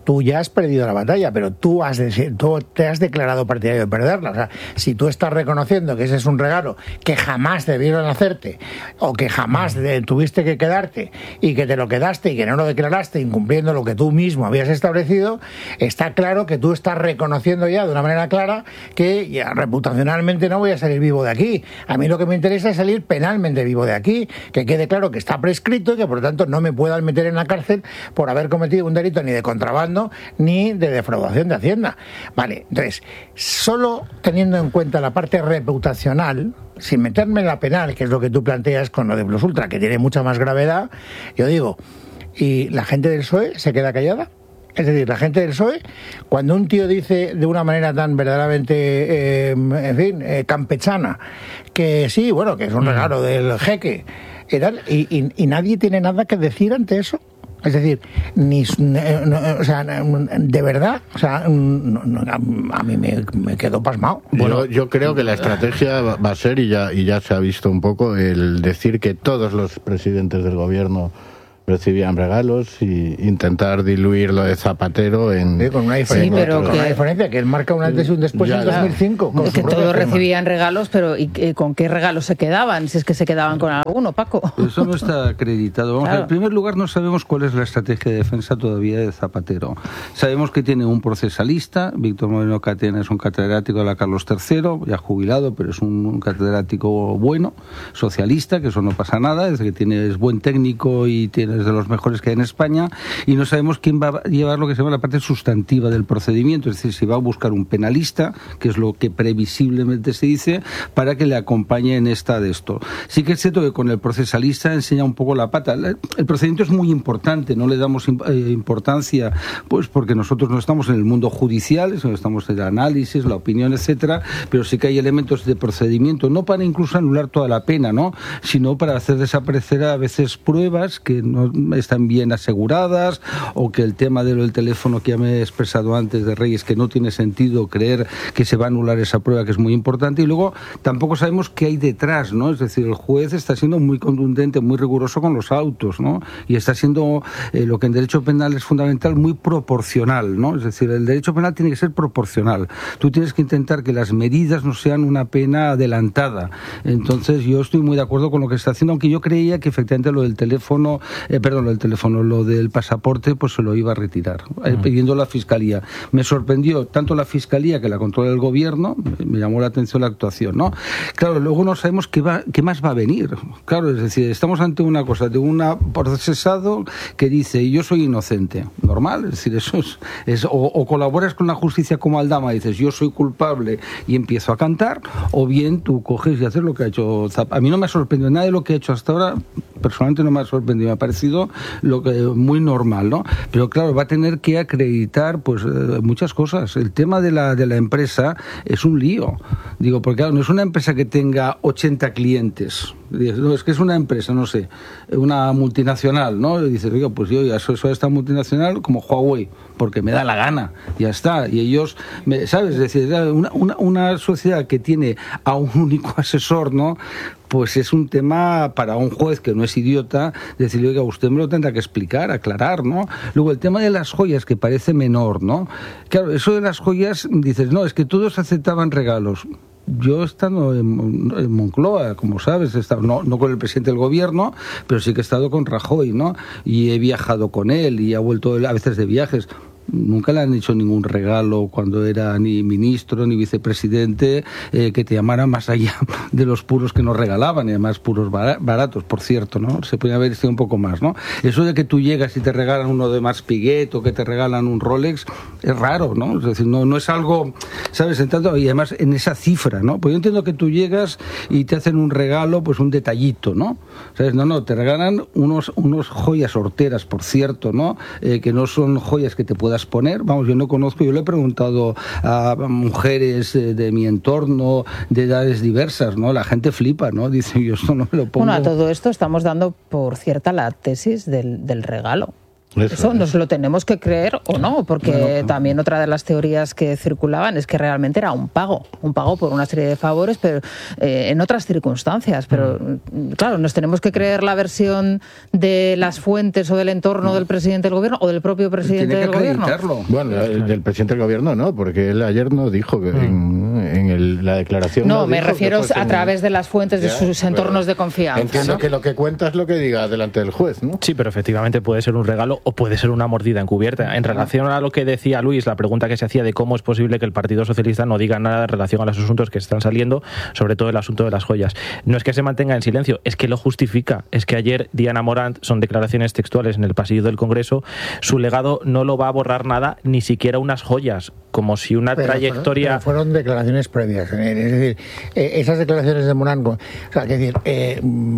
tú ya has perdido la batalla, pero tú, has de, tú te has declarado partidario de perderla. O sea, si tú estás reconociendo que ese es un regalo que jamás debieron hacerte, o que jamás de, tuviste que quedarte, y que te lo quedaste y que no lo declaraste incumpliendo lo que tú mismo habías establecido, está claro que tú estás reconociendo ya de una manera clara que ya reputacionalmente no voy a salir vivo de aquí. A mí lo que me interesa es salir penalmente vivo de aquí, que quede claro que está prescrito y que por lo tanto no me puedan meter en la cárcel por haber cometido un delito ni de contrabando ni de defraudación de Hacienda. Vale, entonces, solo teniendo en cuenta la parte reputacional, sin meterme en la penal, que es lo que tú planteas con lo de Plus Ultra, que tiene mucha más gravedad, yo digo, ¿y la gente del P S O E se queda callada? Es decir, la gente del P S O E, cuando un tío dice de una manera tan verdaderamente, eh, en fin, eh, campechana, que sí, bueno, que es un regalo del jeque, y, tal, y, y, y nadie tiene nada que decir ante eso. Es decir, ni, no, o sea, de verdad, o sea, no, no, a mí me, me quedo pasmado.
Bueno, yo, yo creo que la estrategia va a ser, y ya, y ya se ha visto un poco, el decir que todos los presidentes del gobierno recibían regalos y intentar diluir lo de Zapatero en...
Sí, con una diferencia,
sí, pero
con
que,
una diferencia, que él marca un antes y un después ya, en dos mil cinco.
Con que todos recibían regalos, pero ¿y con qué regalos se quedaban? Si es que se quedaban con alguno, Paco.
Eso no está acreditado. Vamos, claro. En primer lugar, no sabemos cuál es la estrategia de defensa todavía de Zapatero. Sabemos que tiene un procesalista, Víctor Moreno Catena es un catedrático de la Carlos tercero, ya jubilado, pero es un, un catedrático bueno, socialista, que eso no pasa nada, es que tiene, es buen técnico y tiene es de los mejores que hay en España, y no sabemos quién va a llevar lo que se llama la parte sustantiva del procedimiento, es decir, si va a buscar un penalista, que es lo que previsiblemente se dice, para que le acompañe en esta de esto. Sí que es cierto que con el procesalista enseña un poco la pata. El procedimiento es muy importante, no le damos importancia, pues porque nosotros no estamos en el mundo judicial, sino estamos en el análisis, la opinión, etcétera, pero sí que hay elementos de procedimiento, no para incluso anular toda la pena, ¿no?, sino para hacer desaparecer a veces pruebas que no están bien aseguradas, o que el tema del teléfono que ya me he expresado antes de Reyes, que no tiene sentido creer que se va a anular esa prueba, que es muy importante, y luego tampoco sabemos qué hay detrás, ¿no? Es decir, el juez está siendo muy contundente, muy riguroso con los autos, ¿no? Y está siendo eh, lo que en derecho penal es fundamental, muy proporcional, ¿no? Es decir, el derecho penal tiene que ser proporcional. Tú tienes que intentar que las medidas no sean una pena adelantada. Entonces yo estoy muy de acuerdo con lo que está haciendo, aunque yo creía que efectivamente lo del teléfono Eh, perdón, el teléfono, lo del pasaporte, pues se lo iba a retirar, eh, pidiendo la Fiscalía. Me sorprendió tanto la Fiscalía, que la controla el Gobierno, me, me llamó la atención la actuación, ¿no? Claro, luego no sabemos qué, va, qué más va a venir. Claro, es decir, estamos ante una cosa de un procesado que dice, yo soy inocente. Normal, es decir, eso es... es o, o colaboras con la justicia como Aldama y dices, yo soy culpable y empiezo a cantar, o bien tú coges y haces lo que ha hecho Zapatero. A mí no me ha sorprendido nada de lo que ha hecho hasta ahora, personalmente no me ha sorprendido, me ha parecido lo que muy normal, ¿no? Pero claro, va a tener que acreditar pues eh, muchas cosas. El tema de la de la empresa es un lío. Digo, porque claro, no es una empresa que tenga ochenta clientes. No, es que es una empresa, no sé, una multinacional, ¿no? Y dices, oiga, pues yo ya soy, soy esta multinacional como Huawei, porque me da la gana, ya está. Y ellos, me, ¿sabes? Es decir, una, una, una sociedad que tiene a un único asesor, ¿no?, pues es un tema para un juez que no es idiota, decirle, oiga, usted me lo tendrá que explicar, aclarar, ¿no? Luego, el tema de las joyas, que parece menor, ¿no? Claro, eso de las joyas, dices, no, es que todos aceptaban regalos. Yo he estado en, en Moncloa, como sabes, he estado, no, no con el presidente del gobierno, pero sí que he estado con Rajoy, ¿no? Y he viajado con él y ha vuelto a veces de viajes. Nunca le han hecho ningún regalo cuando era ni ministro ni vicepresidente eh, que te llamara más allá de los puros que nos regalaban, y además puros baratos, por cierto, ¿no? Se podía haber sido un poco más, ¿no? Eso de que tú llegas y te regalan uno de Mas Piguet o que te regalan un Rolex es raro, ¿no? Es decir, no, no es algo, ¿sabes? En tanto, y además en esa cifra, ¿no? Pues yo entiendo que tú llegas y te hacen un regalo, pues un detallito, ¿no? ¿Sabes? No, no, te regalan unos, unos joyas horteras, por cierto, ¿no? Eh, que no son joyas que te puedas poner. Vamos, yo no conozco, yo le he preguntado a mujeres de mi entorno de edades diversas, ¿no? La gente flipa, ¿no? Dice, yo esto no me lo pongo.
Bueno, a todo esto estamos dando por cierta la tesis del, del regalo. Eso, Eso nos lo tenemos que creer o no, porque bueno, también otra de las teorías que circulaban es que realmente era un pago, un pago por una serie de favores, pero eh, en otras circunstancias. Pero mm. claro, nos tenemos que creer la versión de las fuentes o del entorno mm. del presidente del gobierno o del propio presidente del gobierno.
Bueno, el del presidente del gobierno no, porque él ayer no dijo que mm. en, en el, la declaración.
No,
no
me refiero a través de las fuentes de ya, sus entornos de confianza.
Entiendo
¿no?
que lo que cuenta es lo que diga delante del juez, ¿no?
Sí, pero efectivamente puede ser un regalo o puede ser una mordida encubierta. En relación a lo que decía Luis, la pregunta que se hacía de cómo es posible que el Partido Socialista no diga nada en relación a los asuntos que están saliendo, sobre todo el asunto de las joyas. No es que se mantenga en silencio, es que lo justifica. Es que ayer Diana Morant, son declaraciones textuales en el pasillo del Congreso, su legado no lo va a borrar nada, ni siquiera unas joyas, como si una
pero
trayectoria...
Fueron, pero fueron declaraciones previas. Es decir, eh, esas declaraciones de Morant, o sea, que decir, eh,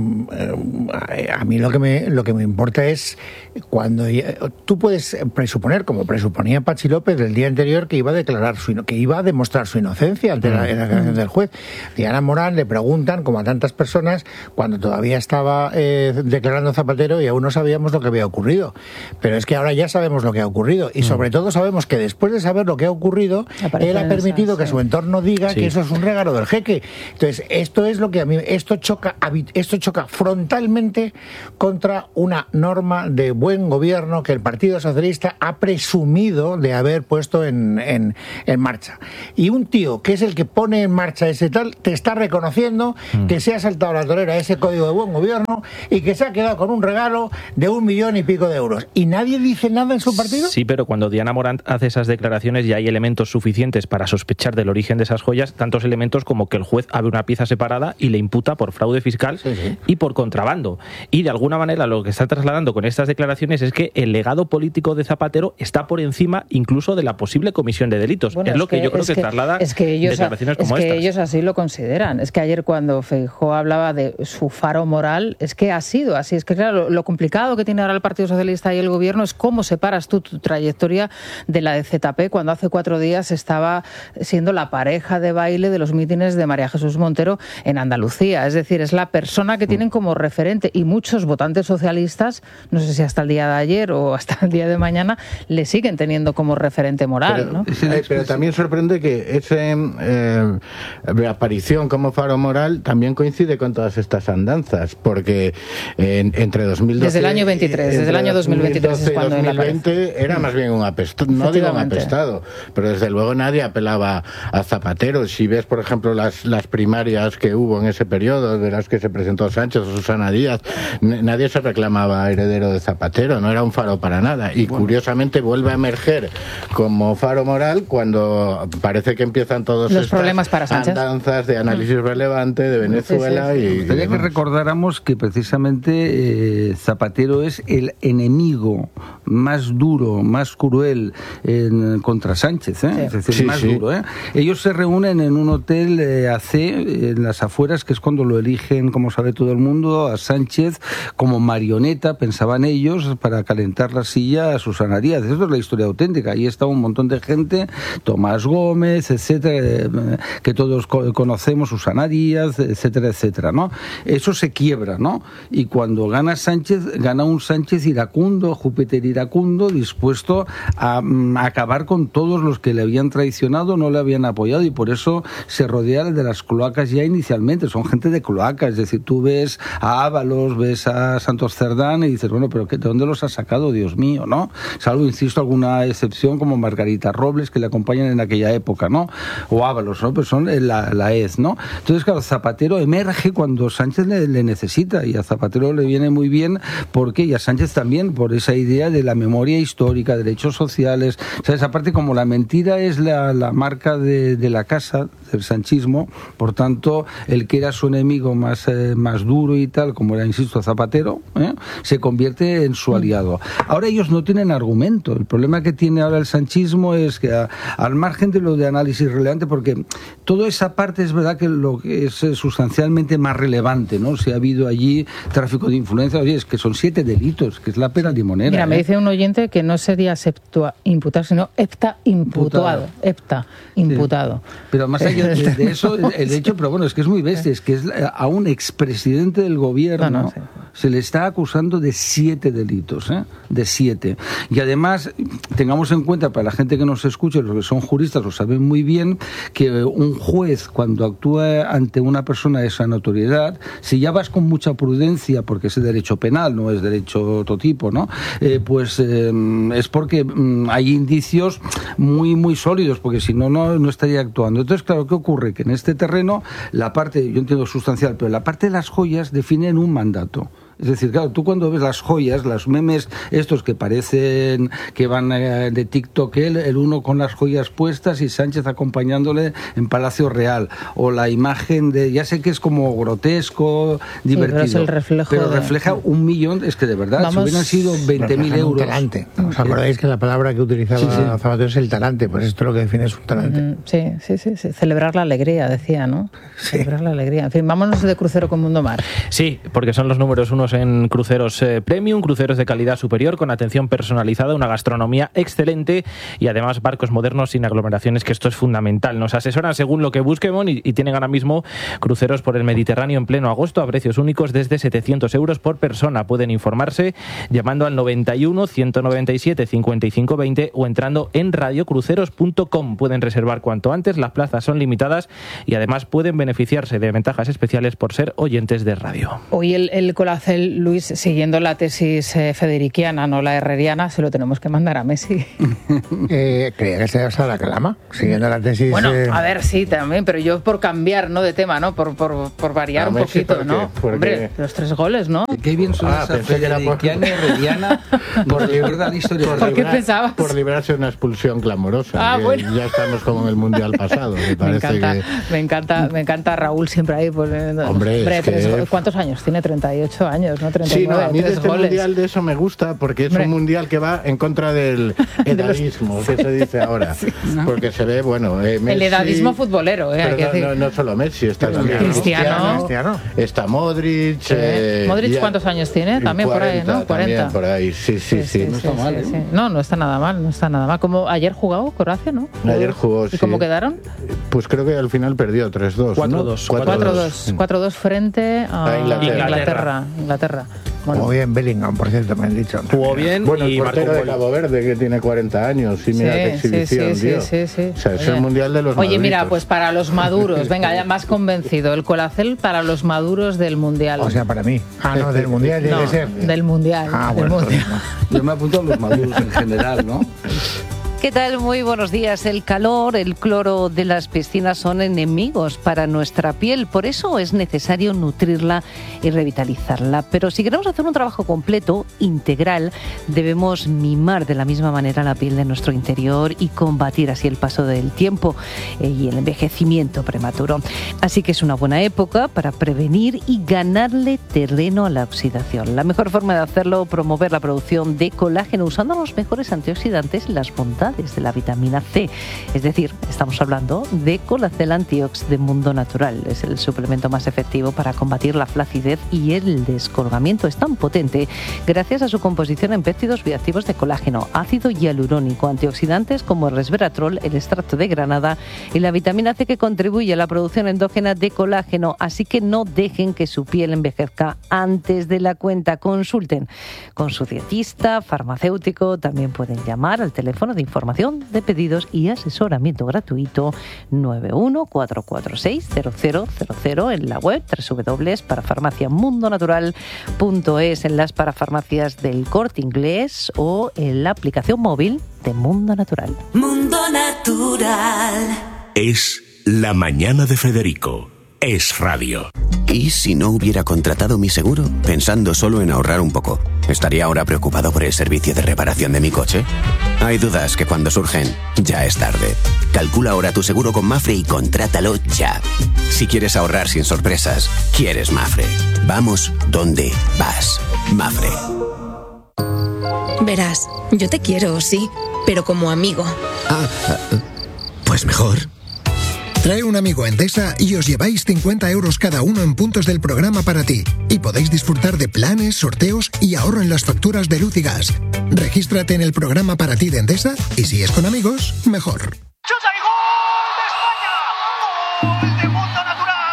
eh, a mí lo que me lo que me importa es cuando tú puedes presuponer, como presuponía Patxi López el día anterior, que iba a declarar su que iba a demostrar su inocencia ante la, en la declaración del juez. Diana Morant le preguntan, como a tantas personas, cuando todavía estaba eh, declarando Zapatero y aún no sabíamos lo que había ocurrido. Pero es que ahora ya sabemos lo que ha ocurrido y sobre todo sabemos que después de saber lo que ha ocurrido, Aparecen él ha permitido esas, que sí. su entorno diga sí. que eso es un regalo del jeque. Entonces, esto es lo que a mí esto choca esto choca frontalmente contra una norma de buen gobierno que el Partido Socialista ha presumido de haber puesto en, en, en marcha. Y un tío que es el que pone en marcha ese tal, te está reconociendo mm. que se ha saltado la torera ese código de buen gobierno y que se ha quedado con un regalo de un millón y pico de euros. ¿Y nadie dice nada en su partido?
Sí, pero cuando Diana Morant hace esas declaraciones ya hay elementos suficientes para sospechar del origen de esas joyas, tantos elementos como que el juez abre una pieza separada y le imputa por fraude fiscal sí, sí. y por contrabando. Y de alguna manera lo que está trasladando con estas declaraciones es que el legado político de Zapatero está por encima incluso de la posible comisión de delitos. Bueno, es lo que, que yo creo que, que traslada
es que ellos,
declaraciones como
es que
estas.
Ellos así lo consideran. Es que ayer cuando Feijóo hablaba de su faro moral, es que ha sido así. Es que claro, lo complicado que tiene ahora el Partido Socialista y el gobierno es cómo separas tú tu trayectoria de la de Z P cuando hace cuatro días estaba siendo la pareja de baile de los mítines de María Jesús Montero en Andalucía. Es decir, es la persona que tienen como referente y muchos votantes socialistas, no sé si hasta el día de ayer o hasta el día de mañana, le siguen teniendo como referente moral.
Pero,
¿no?
eh, pero también sorprende que esa eh, aparición como faro moral también coincide con todas estas andanzas, porque en, entre dos mil doce...
Desde el año veintitrés, desde el año dos mil veintitrés es cuando
dos mil veinte era más bien un apestado, no digo un apestado, pero desde luego nadie apelaba a Zapatero. Si ves, por ejemplo, las, las primarias que hubo en ese periodo, de las que se presentó Sánchez o Susana Díaz, nadie se reclamaba heredero de Zapatero, no era un faro para nada. Y bueno, curiosamente vuelve a emerger como faro moral cuando parece que empiezan todos
los problemas para Sánchez.
Andanzas de análisis relevante de Venezuela. Sí, sí, sí. y... Me
gustaría que recordáramos que precisamente eh, Zapatero es el enemigo más duro, más cruel en, contra Sánchez, ¿eh? Sí. Es decir, sí, más sí. duro, ¿eh? Ellos se reúnen en un hotel eh, A C en las afueras, que es cuando lo eligen, como sabe todo el mundo, a Sánchez como marioneta, pensaban ellos, para calentar la silla a Susana Díaz. Esto es la historia auténtica. Ahí está un montón de gente, Tomás Gómez, etcétera, que todos conocemos, Susana Díaz, etcétera, etcétera, ¿no? Eso se quiebra, ¿no? Y cuando gana Sánchez, gana un Sánchez iracundo, Júpiter iracundo, dispuesto a, a acabar con todos los que le habían traicionado, no le habían apoyado, y por eso se rodea de las cloacas ya inicialmente. Son gente de cloacas, es decir, tú ves a Ábalos, ves a Santos Cerdán y dices, bueno, pero ¿de dónde los ha sacado, Dios mío, no? Salvo, insisto, alguna excepción como Margarita Robles, que le acompañan en aquella época, ¿no? O Ábalos, ¿no? Pero son la, la E Z, ¿no? Entonces, claro, Zapatero emerge cuando Sánchez le, le necesita, y a Zapatero le viene muy bien porque, y a Sánchez también, por esa idea de la memoria histórica, derechos sociales, ¿sabes? Aparte, como la mentira es la, la marca de, de la casa, del sanchismo, por tanto, el que era su enemigo más, eh, más duro y tal, como era, insisto, Zapatero, ¿eh? se convierte en su aliado. Ahora ellos no tienen argumento. El problema que tiene ahora el sanchismo es que, a, al margen de lo de análisis relevante, porque toda esa parte es verdad que lo que es eh, sustancialmente más relevante, ¿no? Si ha habido allí tráfico de influencia, oye, es que son siete delitos, que es la pena limonera.
Mira,
¿eh?
me dice un oyente que no sería septua imputar, sino hepta imputado. Hepta imputado.
Sí. Pero más allá de, de eso, el hecho, pero bueno, es que es muy bestia, es que es a un expresidente del gobierno, no, no, sí. se le está acusando de siete delitos, ¿eh? de siete. Y además, tengamos en cuenta, para la gente que nos escuche, los que son juristas lo saben muy bien, que un juez, cuando actúa ante una persona de esa notoriedad, si ya vas con mucha prudencia, porque es derecho penal, no es derecho otro tipo, ¿no? Eh, pues eh, es porque mm, hay indicios muy, muy sólidos, porque si no, no, no estaría actuando. Entonces, claro, ¿qué ocurre? Que en este terreno, la parte, yo entiendo sustancial, pero la parte de las joyas definen un mandato. Es decir, claro, tú cuando ves las joyas, los memes estos que parecen que van eh, de TikTok, el, el uno con las joyas puestas y Sánchez acompañándole en Palacio Real, o la imagen de, ya sé que es como grotesco, divertido,
sí, pero, es el reflejo
pero
de...
refleja un millón, es que de verdad,
Vamos...
si hubieran sido veinte mil euros...
Un talante. ¿Os acordáis que la palabra que utilizaba sí, sí. Zapatero es el talante? Pues esto lo que define es un talante.
Mm, sí, sí, sí, sí, celebrar la alegría, decía, ¿no? Sí. Celebrar la alegría. En fin, vámonos de crucero con Mundo Mar.
Sí, porque son los números unos en cruceros eh, premium, cruceros de calidad superior, con atención personalizada, una gastronomía excelente y además barcos modernos sin aglomeraciones, que esto es fundamental. Nos asesoran según lo que busquemos y, y tienen ahora mismo cruceros por el Mediterráneo en pleno agosto a precios únicos desde setecientos euros por persona. Pueden informarse llamando al noventa y uno, ciento noventa y siete, cincuenta y cinco veinte o entrando en radio cruceros punto com. Pueden reservar cuanto antes, las plazas son limitadas y además pueden beneficiarse de ventajas especiales por ser oyentes de radio.
Hoy el, el Colacel, Luis, siguiendo la tesis eh, federiquiana, no la herreriana, se lo tenemos que mandar a Messi.
eh, creía que se iba a la calama, siguiendo la tesis...
Bueno,
eh...
a ver, sí, también, pero yo por cambiar, ¿no?, de tema, ¿no?, por, por, por variar a un Messi, poquito, ¿no? Porque... Hombre, los tres goles, ¿no?
Qué bien suena ah, esa federiquiana y hereriana.
Por, libra,
la historia.
¿Por, ¿Por qué pensabas?
Por librarse de una expulsión clamorosa.
Ah, bueno.
Ya estamos como en el Mundial pasado. Me,
me, encanta,
que...
me encanta, me encanta Raúl siempre ahí. Pues,
Hombre,
hombre
es
tres,
que...
¿cuántos años? Tiene treinta y ocho años, ¿no? treinta y nueve,
sí, no, a mí de este
goles.
Mundial de eso me gusta, porque es Hombre. un Mundial que va en contra del edadismo, que se dice ahora. Sí, ¿no? Porque se ve, bueno... Eh, Messi,
el edadismo futbolero, ¿eh?
Pero
hay que
no,
decir.
No, no solo Messi, está también
Cristiano.
Cristiano. Está Modric.
Sí.
Eh,
¿Modric ya, cuántos años tiene? También
cuarenta,
por ahí, ¿no? cuarenta.
También por ahí, sí, sí, sí. sí,
no
sí
está
sí,
mal,
sí,
¿eh?
Sí. No, no está nada mal, no está nada mal. Como ayer jugó Croacia, ¿no?
Ayer jugó, sí.
¿Y cómo quedaron?
Pues creo que al final perdió tres dos.
cuatro dos.
cuatro dos. cuatro dos frente a,
a Inglaterra.
Inglaterra. Inglaterra.
Bueno. Jugó bien Bellingham, por cierto, me han dicho.
Jugó bien
bueno,
y
el portero de Cabo Verde, que tiene cuarenta años, y mira
sí,
qué exhibición,
sí,
tío.
Sí, sí, sí.
O sea, es
Oye.
el mundial de los
Oye,
maduritos.
mira, pues para los maduros, venga, ya más convencido, el Colacel para los maduros del mundial.
O sea, para mí. Ah, no, del mundial tiene
no,
que ser.
Del mundial.
Ah,
del
bueno,
mundial.
Yo me apunto a los maduros en general, ¿no?
¿Qué tal? Muy buenos días. El calor, el cloro de las piscinas son enemigos para nuestra piel. Por eso es necesario nutrirla y revitalizarla. Pero si queremos hacer un trabajo completo, integral, debemos mimar de la misma manera la piel de nuestro interior y combatir así el paso del tiempo y el envejecimiento prematuro. Así que es una buena época para prevenir y ganarle terreno a la oxidación. La mejor forma de hacerlo, promover la producción de colágeno usando los mejores antioxidantes y las bondades de la vitamina C. Es decir, estamos hablando de Colacel Antiox de Mundo Natural. Es el suplemento más efectivo para combatir la flacidez y el descolgamiento. Es tan potente gracias a su composición en péptidos bioactivos de colágeno, ácido hialurónico, antioxidantes como el resveratrol, el extracto de granada y la vitamina C, que contribuye a la producción endógena de colágeno. Así que no dejen que su piel envejezca antes de la cuenta. Consulten con su dietista, farmacéutico. También pueden llamar al teléfono de información de pedidos y asesoramiento gratuito nueve uno cuatro cuatro seis cero cero cero cero en la web doble u doble u doble u punto parafarmacia mundo natural punto es, en las parafarmacias del Corte Inglés o en la aplicación móvil de Mundo Natural.
Mundo Natural.
Es La Mañana de Federico. Es radio.
¿Y si no hubiera contratado mi seguro? Pensando solo en ahorrar un poco, ¿estaría ahora preocupado por el servicio de reparación de mi coche? Hay dudas que cuando surgen, ya es tarde. Calcula ahora tu seguro con Mafre y contrátalo ya. Si quieres ahorrar sin sorpresas, quieres Mafre. Vamos donde vas. Mafre.
Verás, yo te quiero, sí, pero como amigo.
Ah, pues mejor. Trae un amigo a Endesa y os lleváis cincuenta euros cada uno en puntos del programa para ti. Y podéis disfrutar de planes, sorteos y ahorro en las facturas de luz y gas. Regístrate en el programa para ti de Endesa y si es con amigos, mejor.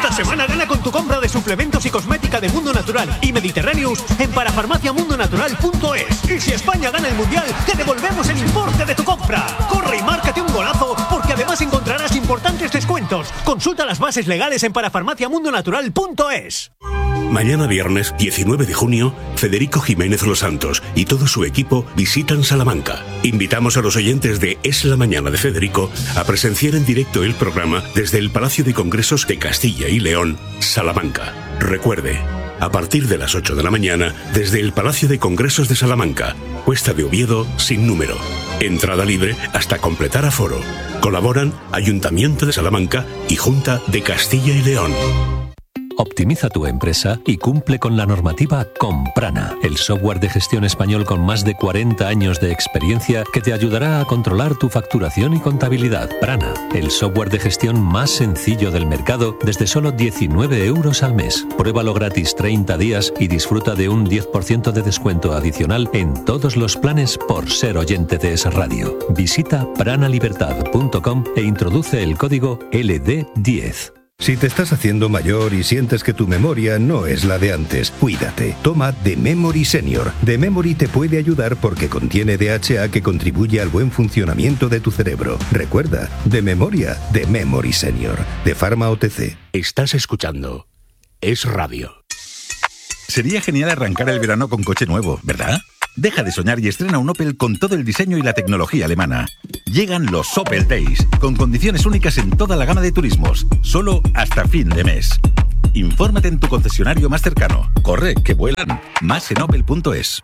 Esta semana gana con tu compra de suplementos y cosmética de Mundo Natural y Mediterraneous en parafarmacia mundo natural punto es. Y si España gana el Mundial, te devolvemos el importe de tu compra. Corre y márcate un golazo, porque además encontrarás importantes descuentos. Consulta las bases legales en parafarmacia mundo natural punto es.
Mañana viernes diecinueve de junio, Federico Jiménez Los Santos y todo su equipo visitan Salamanca. Invitamos a los oyentes de Es la Mañana de Federico a presenciar en directo el programa desde el Palacio de Congresos de Castilla y León, Salamanca. Recuerde, a partir de las ocho de la mañana, desde el Palacio de Congresos de Salamanca, Cuesta de Oviedo sin número. Entrada libre hasta completar aforo. Colaboran Ayuntamiento de Salamanca y Junta de Castilla y León.
Optimiza tu empresa y cumple con la normativa con Prana, el software de gestión español con más de cuarenta años de experiencia que te ayudará a controlar tu facturación y contabilidad. Prana, el software de gestión más sencillo del mercado desde solo diecinueve euros al mes. Pruébalo gratis treinta días y disfruta de un diez por ciento de descuento adicional en todos los planes por ser oyente de Es Radio. Visita prana libertad punto com e introduce el código L D diez.
Si te estás haciendo mayor y sientes que tu memoria no es la de antes, cuídate. Toma The Memory Senior. The Memory te puede ayudar porque contiene D H A que contribuye al buen funcionamiento de tu cerebro. Recuerda, de memoria, The Memory Senior. De Pharma O T C.
Estás escuchando Es Radio.
Sería genial arrancar el verano con coche nuevo, ¿verdad? Deja de soñar y estrena un Opel con todo el diseño y la tecnología alemana. Llegan los Opel Days, con condiciones únicas en toda la gama de turismos, solo hasta fin de mes. Infórmate en tu concesionario más cercano. Corre, que vuelan. Más en opel punto es.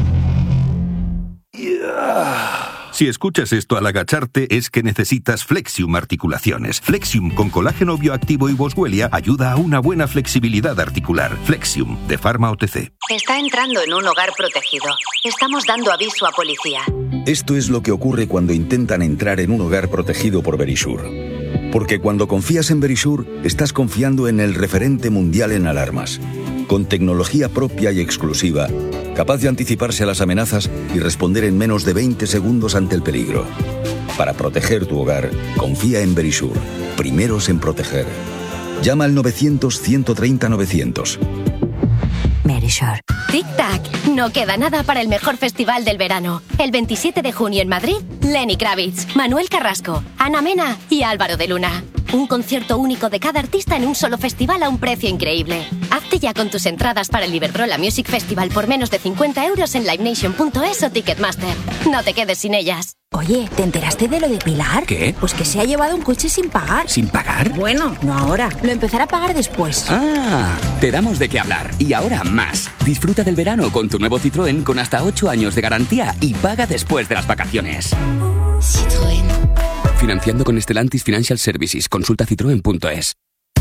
Si escuchas esto al agacharte es que necesitas Flexium Articulaciones. Flexium con colágeno bioactivo y boswellia ayuda a una buena flexibilidad articular. Flexium, de Pharma O T C.
Está entrando en un hogar protegido. Estamos dando aviso a policía.
Esto es lo que ocurre cuando intentan entrar en un hogar protegido por Verisure. Porque cuando confías en Verisure, estás confiando en el referente mundial en alarmas. Con tecnología propia y exclusiva, capaz de anticiparse a las amenazas y responder en menos de veinte segundos ante el peligro. Para proteger tu hogar, confía en Verisure. Primeros en proteger. Llama al novecientos, ciento treinta, novecientos.
Verisure. Tic-tac, no queda nada para el mejor festival del verano. El veintisiete de junio en Madrid, Lenny Kravitz, Manuel Carrasco, Ana Mena y Álvaro de Luna. Un concierto único de cada artista en un solo festival a un precio increíble. Hazte ya con tus entradas para el Iberdrola Music Festival por menos de cincuenta euros en live nation punto es o Ticketmaster. No te quedes sin ellas.
Oye, ¿te enteraste de lo de Pilar?
¿Qué?
Pues que se ha llevado un coche sin pagar.
¿Sin pagar?
Bueno, no ahora. Lo empezará a pagar después.
Ah, te damos de qué hablar. Y ahora más. Disfruta del verano con tu nuevo Citroën con hasta ocho años de garantía y paga después de las vacaciones.
Citroën.
Financiando con Stellantis Financial Services. Consulta citroen punto es.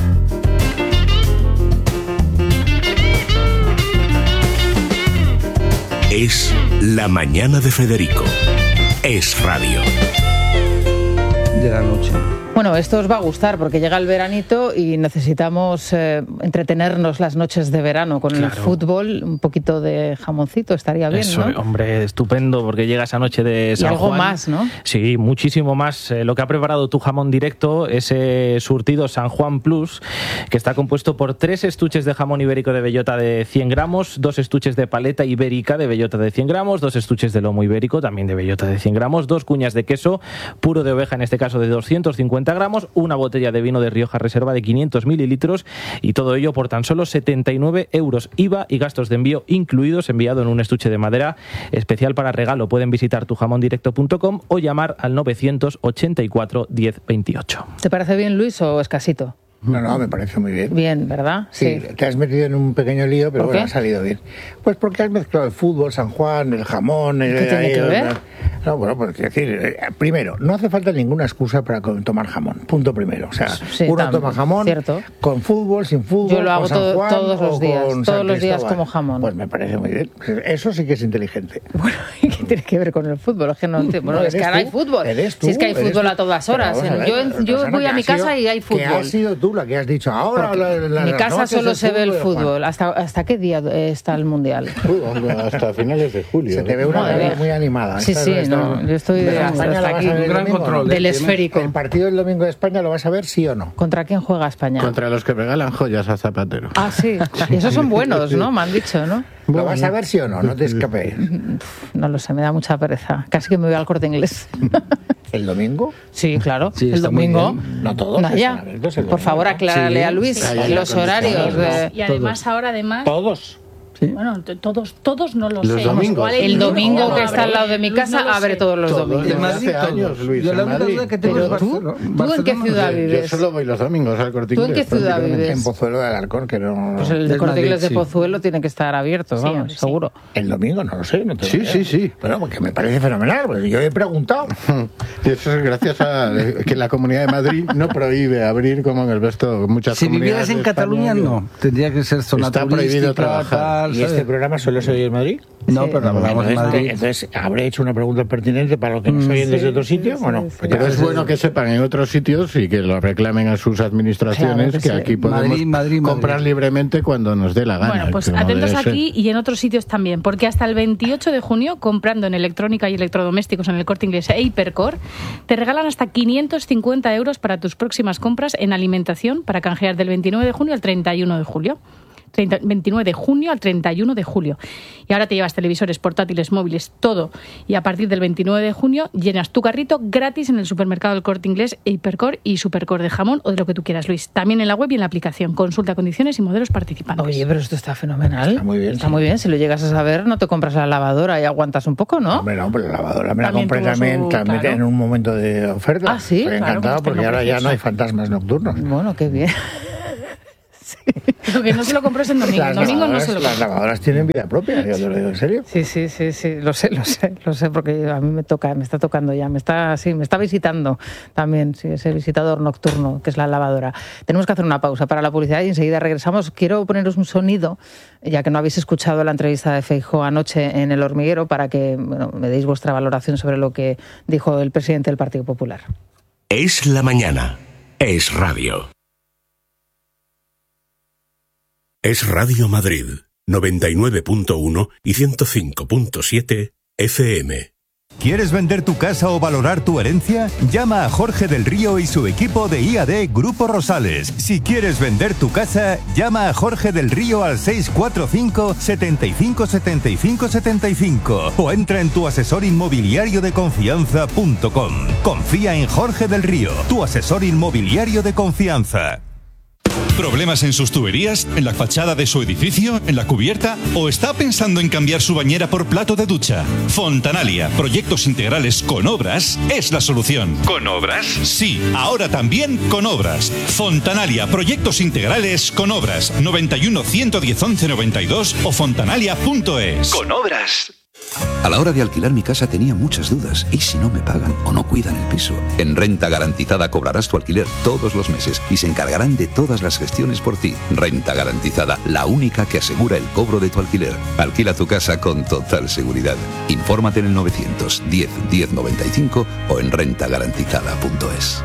Es la mañana de Federico. Es Radio.
De la noche.
Bueno, esto os va a gustar porque llega el veranito y necesitamos eh, entretenernos las noches de verano con claro. el fútbol, un poquito de jamoncito, estaría bien,
Eso,
¿no?
Hombre, estupendo, porque llega esa noche de San
Juan. Y algo
Juan.
más, ¿no?
Sí, muchísimo más. Eh, lo que ha preparado Tu Jamón Directo, ese surtido San Juan Plus, que está compuesto por tres estuches de jamón ibérico de bellota de cien gramos, dos estuches de paleta ibérica de bellota de cien gramos, dos estuches de lomo ibérico, también de bellota de cien gramos, dos cuñas de queso puro de oveja, en este caso de doscientos cincuenta gramos, una botella de vino de Rioja Reserva de quinientos mililitros, y todo ello por tan solo setenta y nueve euros, I V A y gastos de envío incluidos, enviado en un estuche de madera especial para regalo. Pueden visitar tu jamón directo punto com o llamar al novecientos ochenta y cuatro diez veintiocho.
¿Te parece bien, Luis, o escasito?
No, no, me parece muy bien.
Bien, ¿verdad?
Sí, sí. Te has metido en un pequeño lío, pero bueno, ha salido bien. Pues porque has mezclado el fútbol, San Juan, el jamón... El,
¿Qué tiene
el,
que ver?
No, bueno, pues es decir, primero, no hace falta ninguna excusa para tomar jamón, punto primero. O sea, sí, uno tam, toma jamón
cierto.
Con fútbol, sin fútbol,
yo lo hago
con San
todo,
Juan,
todos los días, todos
San
los días como jamón.
Pues me parece muy bien. Eso sí que es inteligente.
Bueno, ¿y qué tiene que ver con el fútbol? Es que no entiendo. Bueno,
No,
es que
eres
ahora hay
tú,
fútbol.
eres tú,
Si es que hay
eres
fútbol
tú.
a todas horas.
Pero vamos a
Yo,
ver,
yo
Rosana,
voy
que
a mi
has sido-
casa y hay
Que
fútbol.
has sido tú la que has dicho ahora.
Porque
la- la-
en mi
las
casa
noches
solo
de
se ve el
Juan.
fútbol. ¿Hasta, ¿Hasta qué día está el Mundial?
Hasta finales de julio.
Se te ve una
Madre
cara
mía.
muy animada.
Sí,
Esta-
sí,
esta-
no, yo estoy
de
de-
España
hasta
la vas
aquí.
a ver el
Gran
domingo,
control,
¿no?
Del esférico.
El partido del domingo de España lo vas a ver sí o no.
¿Contra quién juega España?
Contra los que regalan joyas a Zapatero.
Ah, sí. Y esos son buenos, ¿no? Me han dicho, ¿no?
¿Lo vas a ver sí o no? No te escapes.
No lo sé, me da mucha pereza. Casi que me voy al Corte Inglés.
¿El domingo?
Sí, claro.
Sí,
el
está muy
domingo.
bien. No todos
Naya,
están abiertos el
por
domingo,
favor,
¿no?
aclárale
Sí,
a Luis
sí, hay
los
aire
horarios.
acondicionado.
de-
Y además ahora, además...
¿Todos?
Bueno, t- todos, todos no lo
Los
sé.
domingos.
Igual
El domingo que
abre,
está al lado de mi
Luis,
casa
no lo
abre
sé.
todos los
Todos.
domingos.
Desde
Madrid,
hace
todos.
años, Luis,
Yo
en
la única
Madrid.
duda que tengo
Pero
es
tú,
Barcelona.
¿tú en qué
Barcelona.
ciudad
Yo
vives?
solo voy los domingos al Corte
¿Tú en
Inglés.
qué ciudad
prácticamente.
vives?
En Pozuelo de Alarcón, que no...
Pues el de
Del
Corte
Madrid,
Inglés de
sí.
Pozuelo tiene que estar abierto,
Sí,
vamos,
hombre, sí.
seguro.
El domingo, no lo sé. No te
Sí, sí, sí.
Bueno, porque me parece fenomenal, porque yo he preguntado.
Y eso es gracias a que la Comunidad de Madrid no prohíbe abrir como en el resto muchas
Si
comunidades
vivieras en
de España,
Cataluña, no. Tendría que ser zona
Está prohibido
turística,
trabajar.
tal,
¿Y
¿sabes?
este programa solo se oye en Madrid?
No,
Sí.
pero hablamos de
Entonces,
Madrid.
entonces, ¿habré hecho una pregunta pertinente para los que nos
Mm,
oyen
sí,
desde otro sitio o no?
sí,
Pues
Pero
ya-
es bueno que sepan en otros sitios y que lo reclamen a sus administraciones,
Claro que
que,
sí.
aquí podemos
Madrid, Madrid,
comprar
Madrid.
libremente cuando nos dé la gana.
Bueno, pues
como
atentos
debe ser.
aquí y en otros sitios también, porque hasta el veintiocho de junio, comprando en electrónica y electrodomésticos en el Corte Inglés e Hipercor, te regalan hasta quinientos cincuenta euros para tus próximas compras en alimentación para canjear del veintinueve de junio al treinta y uno de julio. treinta veintinueve de junio al treinta y uno de julio. Y ahora te llevas televisores, portátiles, móviles, todo. Y a partir del veintinueve de junio llenas tu carrito gratis en el supermercado del Corte Inglés, Hipercor y Supercor de jamón o de lo que tú quieras, Luis. También en la web y en la aplicación. Consulta condiciones y modelos participantes.
Oye, pero esto está fenomenal.
Está muy bien,
Está
sí.
muy bien. Si lo llegas a saber, no te compras la lavadora y aguantas un poco, ¿no?
Hombre, no, pero la lavadora me la
También
compré
tuvo
también,
su-
también
claro.
en un momento de oferta.
Ah, sí,
Estoy
claro,
encantado
pues
porque
tengo
ahora ya
precioso.
no hay fantasmas nocturnos.
Bueno, qué bien.
Lo que no se lo compras en domingo.
Las
En domingo no
lavadoras,
se lo
las
compras.
lavadoras tienen vida propia, yo te lo digo en serio.
Sí, sí, sí, sí, lo sé, lo sé, lo sé, porque a mí me toca, me está tocando ya, me está, sí, me está visitando también, sí, ese visitador nocturno que es la lavadora. Tenemos que hacer una pausa para la publicidad y enseguida regresamos. Quiero poneros un sonido, ya que no habéis escuchado la entrevista de Feijóo anoche en El Hormiguero, para que bueno, me deis vuestra valoración sobre lo que dijo el presidente del Partido Popular.
Es la mañana. Es radio. Es Radio Madrid, noventa y nueve punto uno y ciento cinco punto siete F M.
¿Quieres vender tu casa o valorar tu herencia? Llama a Jorge del Río y su equipo de I A D Grupo Rosales. Si quieres vender tu casa, llama a Jorge del Río al seis cuatro cinco, setenta y cinco, setenta y cinco, setenta y cinco o entra en tu asesor inmobiliario de confianza punto com. Confía en Jorge del Río, tu asesor inmobiliario de confianza.
¿Problemas en sus tuberías? ¿En la fachada de su edificio? ¿En la cubierta? ¿O está pensando en cambiar su bañera por plato de ducha? Fontanalia, proyectos integrales con obras, es la solución. ¿Con obras? Sí, ahora también con obras. Fontanalia, proyectos integrales con obras. noventa y uno, ciento diez, once, noventa y dos o fontanalia punto es.
Con obras. A la hora de alquilar mi casa tenía muchas dudas. ¿Y si no me pagan o no cuidan el piso? En Renta Garantizada cobrarás tu alquiler todos los meses y se encargarán de todas las gestiones por ti. Renta Garantizada, la única que asegura el cobro de tu alquiler. Alquila tu casa con total seguridad. Infórmate en el novecientos diez, diez noventa y cinco o en renta garantizada punto es.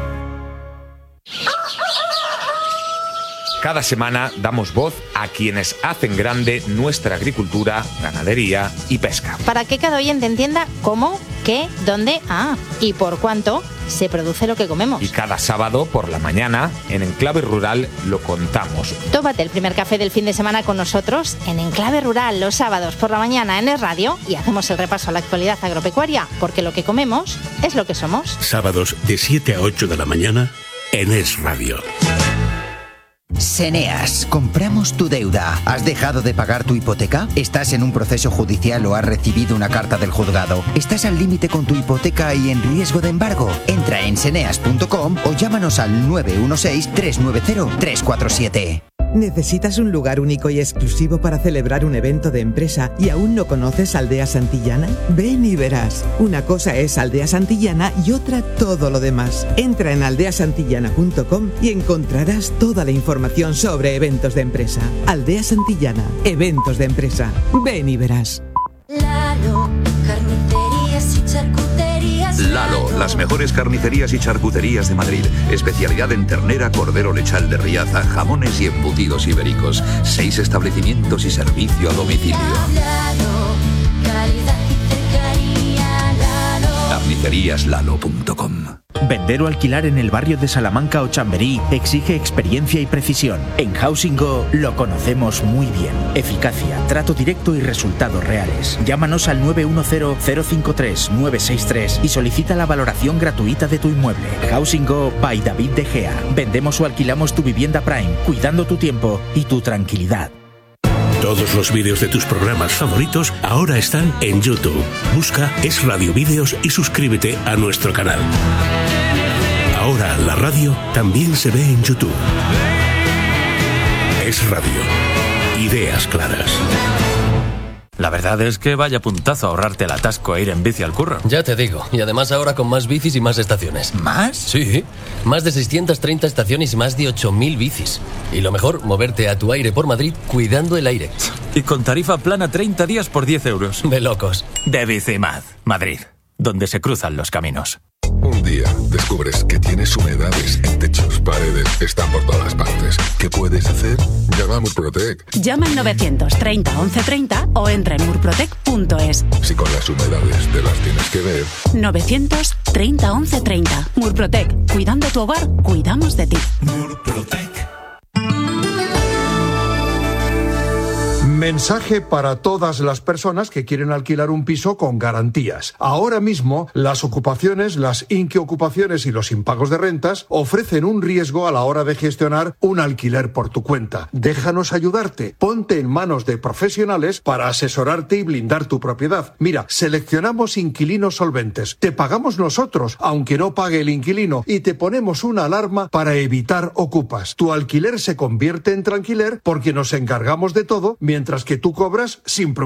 Cada semana damos voz a quienes hacen grande nuestra agricultura, ganadería y pesca.
Para que cada oyente entienda cómo, qué, dónde, ah, y por cuánto se produce lo que comemos.
Y cada sábado por la mañana, en Enclave Rural, lo contamos.
Tómate el primer café del fin de semana con nosotros en Enclave Rural los sábados por la mañana en Es Radio y hacemos el repaso a la actualidad agropecuaria, porque lo que comemos es lo que somos.
Sábados de siete a ocho de la mañana en Es Radio.
Seneas, compramos tu deuda. ¿Has dejado de pagar tu hipoteca? ¿Estás en un proceso judicial o has recibido una carta del juzgado? ¿Estás al límite con tu hipoteca y en riesgo de embargo? Entra en seneas punto com o llámanos al nueve uno seis, tres nueve cero, tres cuatro siete.
¿Necesitas un lugar único y exclusivo para celebrar un evento de empresa y aún no conoces Aldea Santillana? Ven y verás. Una cosa es Aldea Santillana y otra todo lo demás. Entra en aldea santillana punto com y encontrarás toda la información sobre eventos de empresa. Aldea Santillana, eventos de empresa. Ven y verás.
Lalo, carnicería
Lalo, las mejores carnicerías y charcuterías de Madrid. Especialidad en ternera, cordero lechal de Riaza, jamones y embutidos ibéricos. Seis establecimientos y servicio a domicilio. carnicerías lalo punto com.
Vender o alquilar en el barrio de Salamanca o Chamberí exige experiencia y precisión. En Housing Go lo conocemos muy bien. Eficacia, trato directo y resultados reales. Llámanos al nueve uno cero, cero cinco tres, nueve seis tres y solicita la valoración gratuita de tu inmueble. Housing Go by David De Gea. Vendemos o alquilamos tu vivienda Prime, cuidando tu tiempo y tu tranquilidad.
Todos los vídeos de tus programas favoritos ahora están en YouTube. Busca Es Radio Vídeos y suscríbete a nuestro canal. Ahora la radio también se ve en YouTube. Es Radio. Ideas claras.
La verdad es que vaya puntazo ahorrarte el atasco e ir en bici al curro.
Ya te digo, y además ahora con más bicis y más estaciones.
¿Más?
Sí, más de seiscientas treinta estaciones y más de ocho mil bicis. Y lo mejor, moverte a tu aire por Madrid cuidando el aire.
Y con tarifa plana treinta días por diez euros.
De locos.
De Bicimad, Madrid, donde se cruzan los caminos.
Un día descubres que tienes humedades en techos, paredes, están por todas partes. ¿Qué puedes hacer? Llama a Murprotec.
Llama al novecientos treinta once treinta o entra en murprotec punto es.
Si con las humedades te las tienes que ver.
novecientos treinta once treinta. Murprotec. Cuidando tu hogar, cuidamos de ti.
Murprotec.
Mensaje para todas las personas que quieren alquilar un piso con garantías. Ahora mismo, las ocupaciones, las inquiocupaciones y los impagos de rentas ofrecen un riesgo a la hora de gestionar un alquiler por tu cuenta. Déjanos ayudarte. Ponte en manos de profesionales para asesorarte y blindar tu propiedad. Mira, seleccionamos inquilinos solventes. Te pagamos nosotros, aunque no pague el inquilino, y te ponemos una alarma para evitar ocupas. Tu alquiler se convierte en tranquiler porque nos encargamos de todo mientras que tú cobras sin preocupación.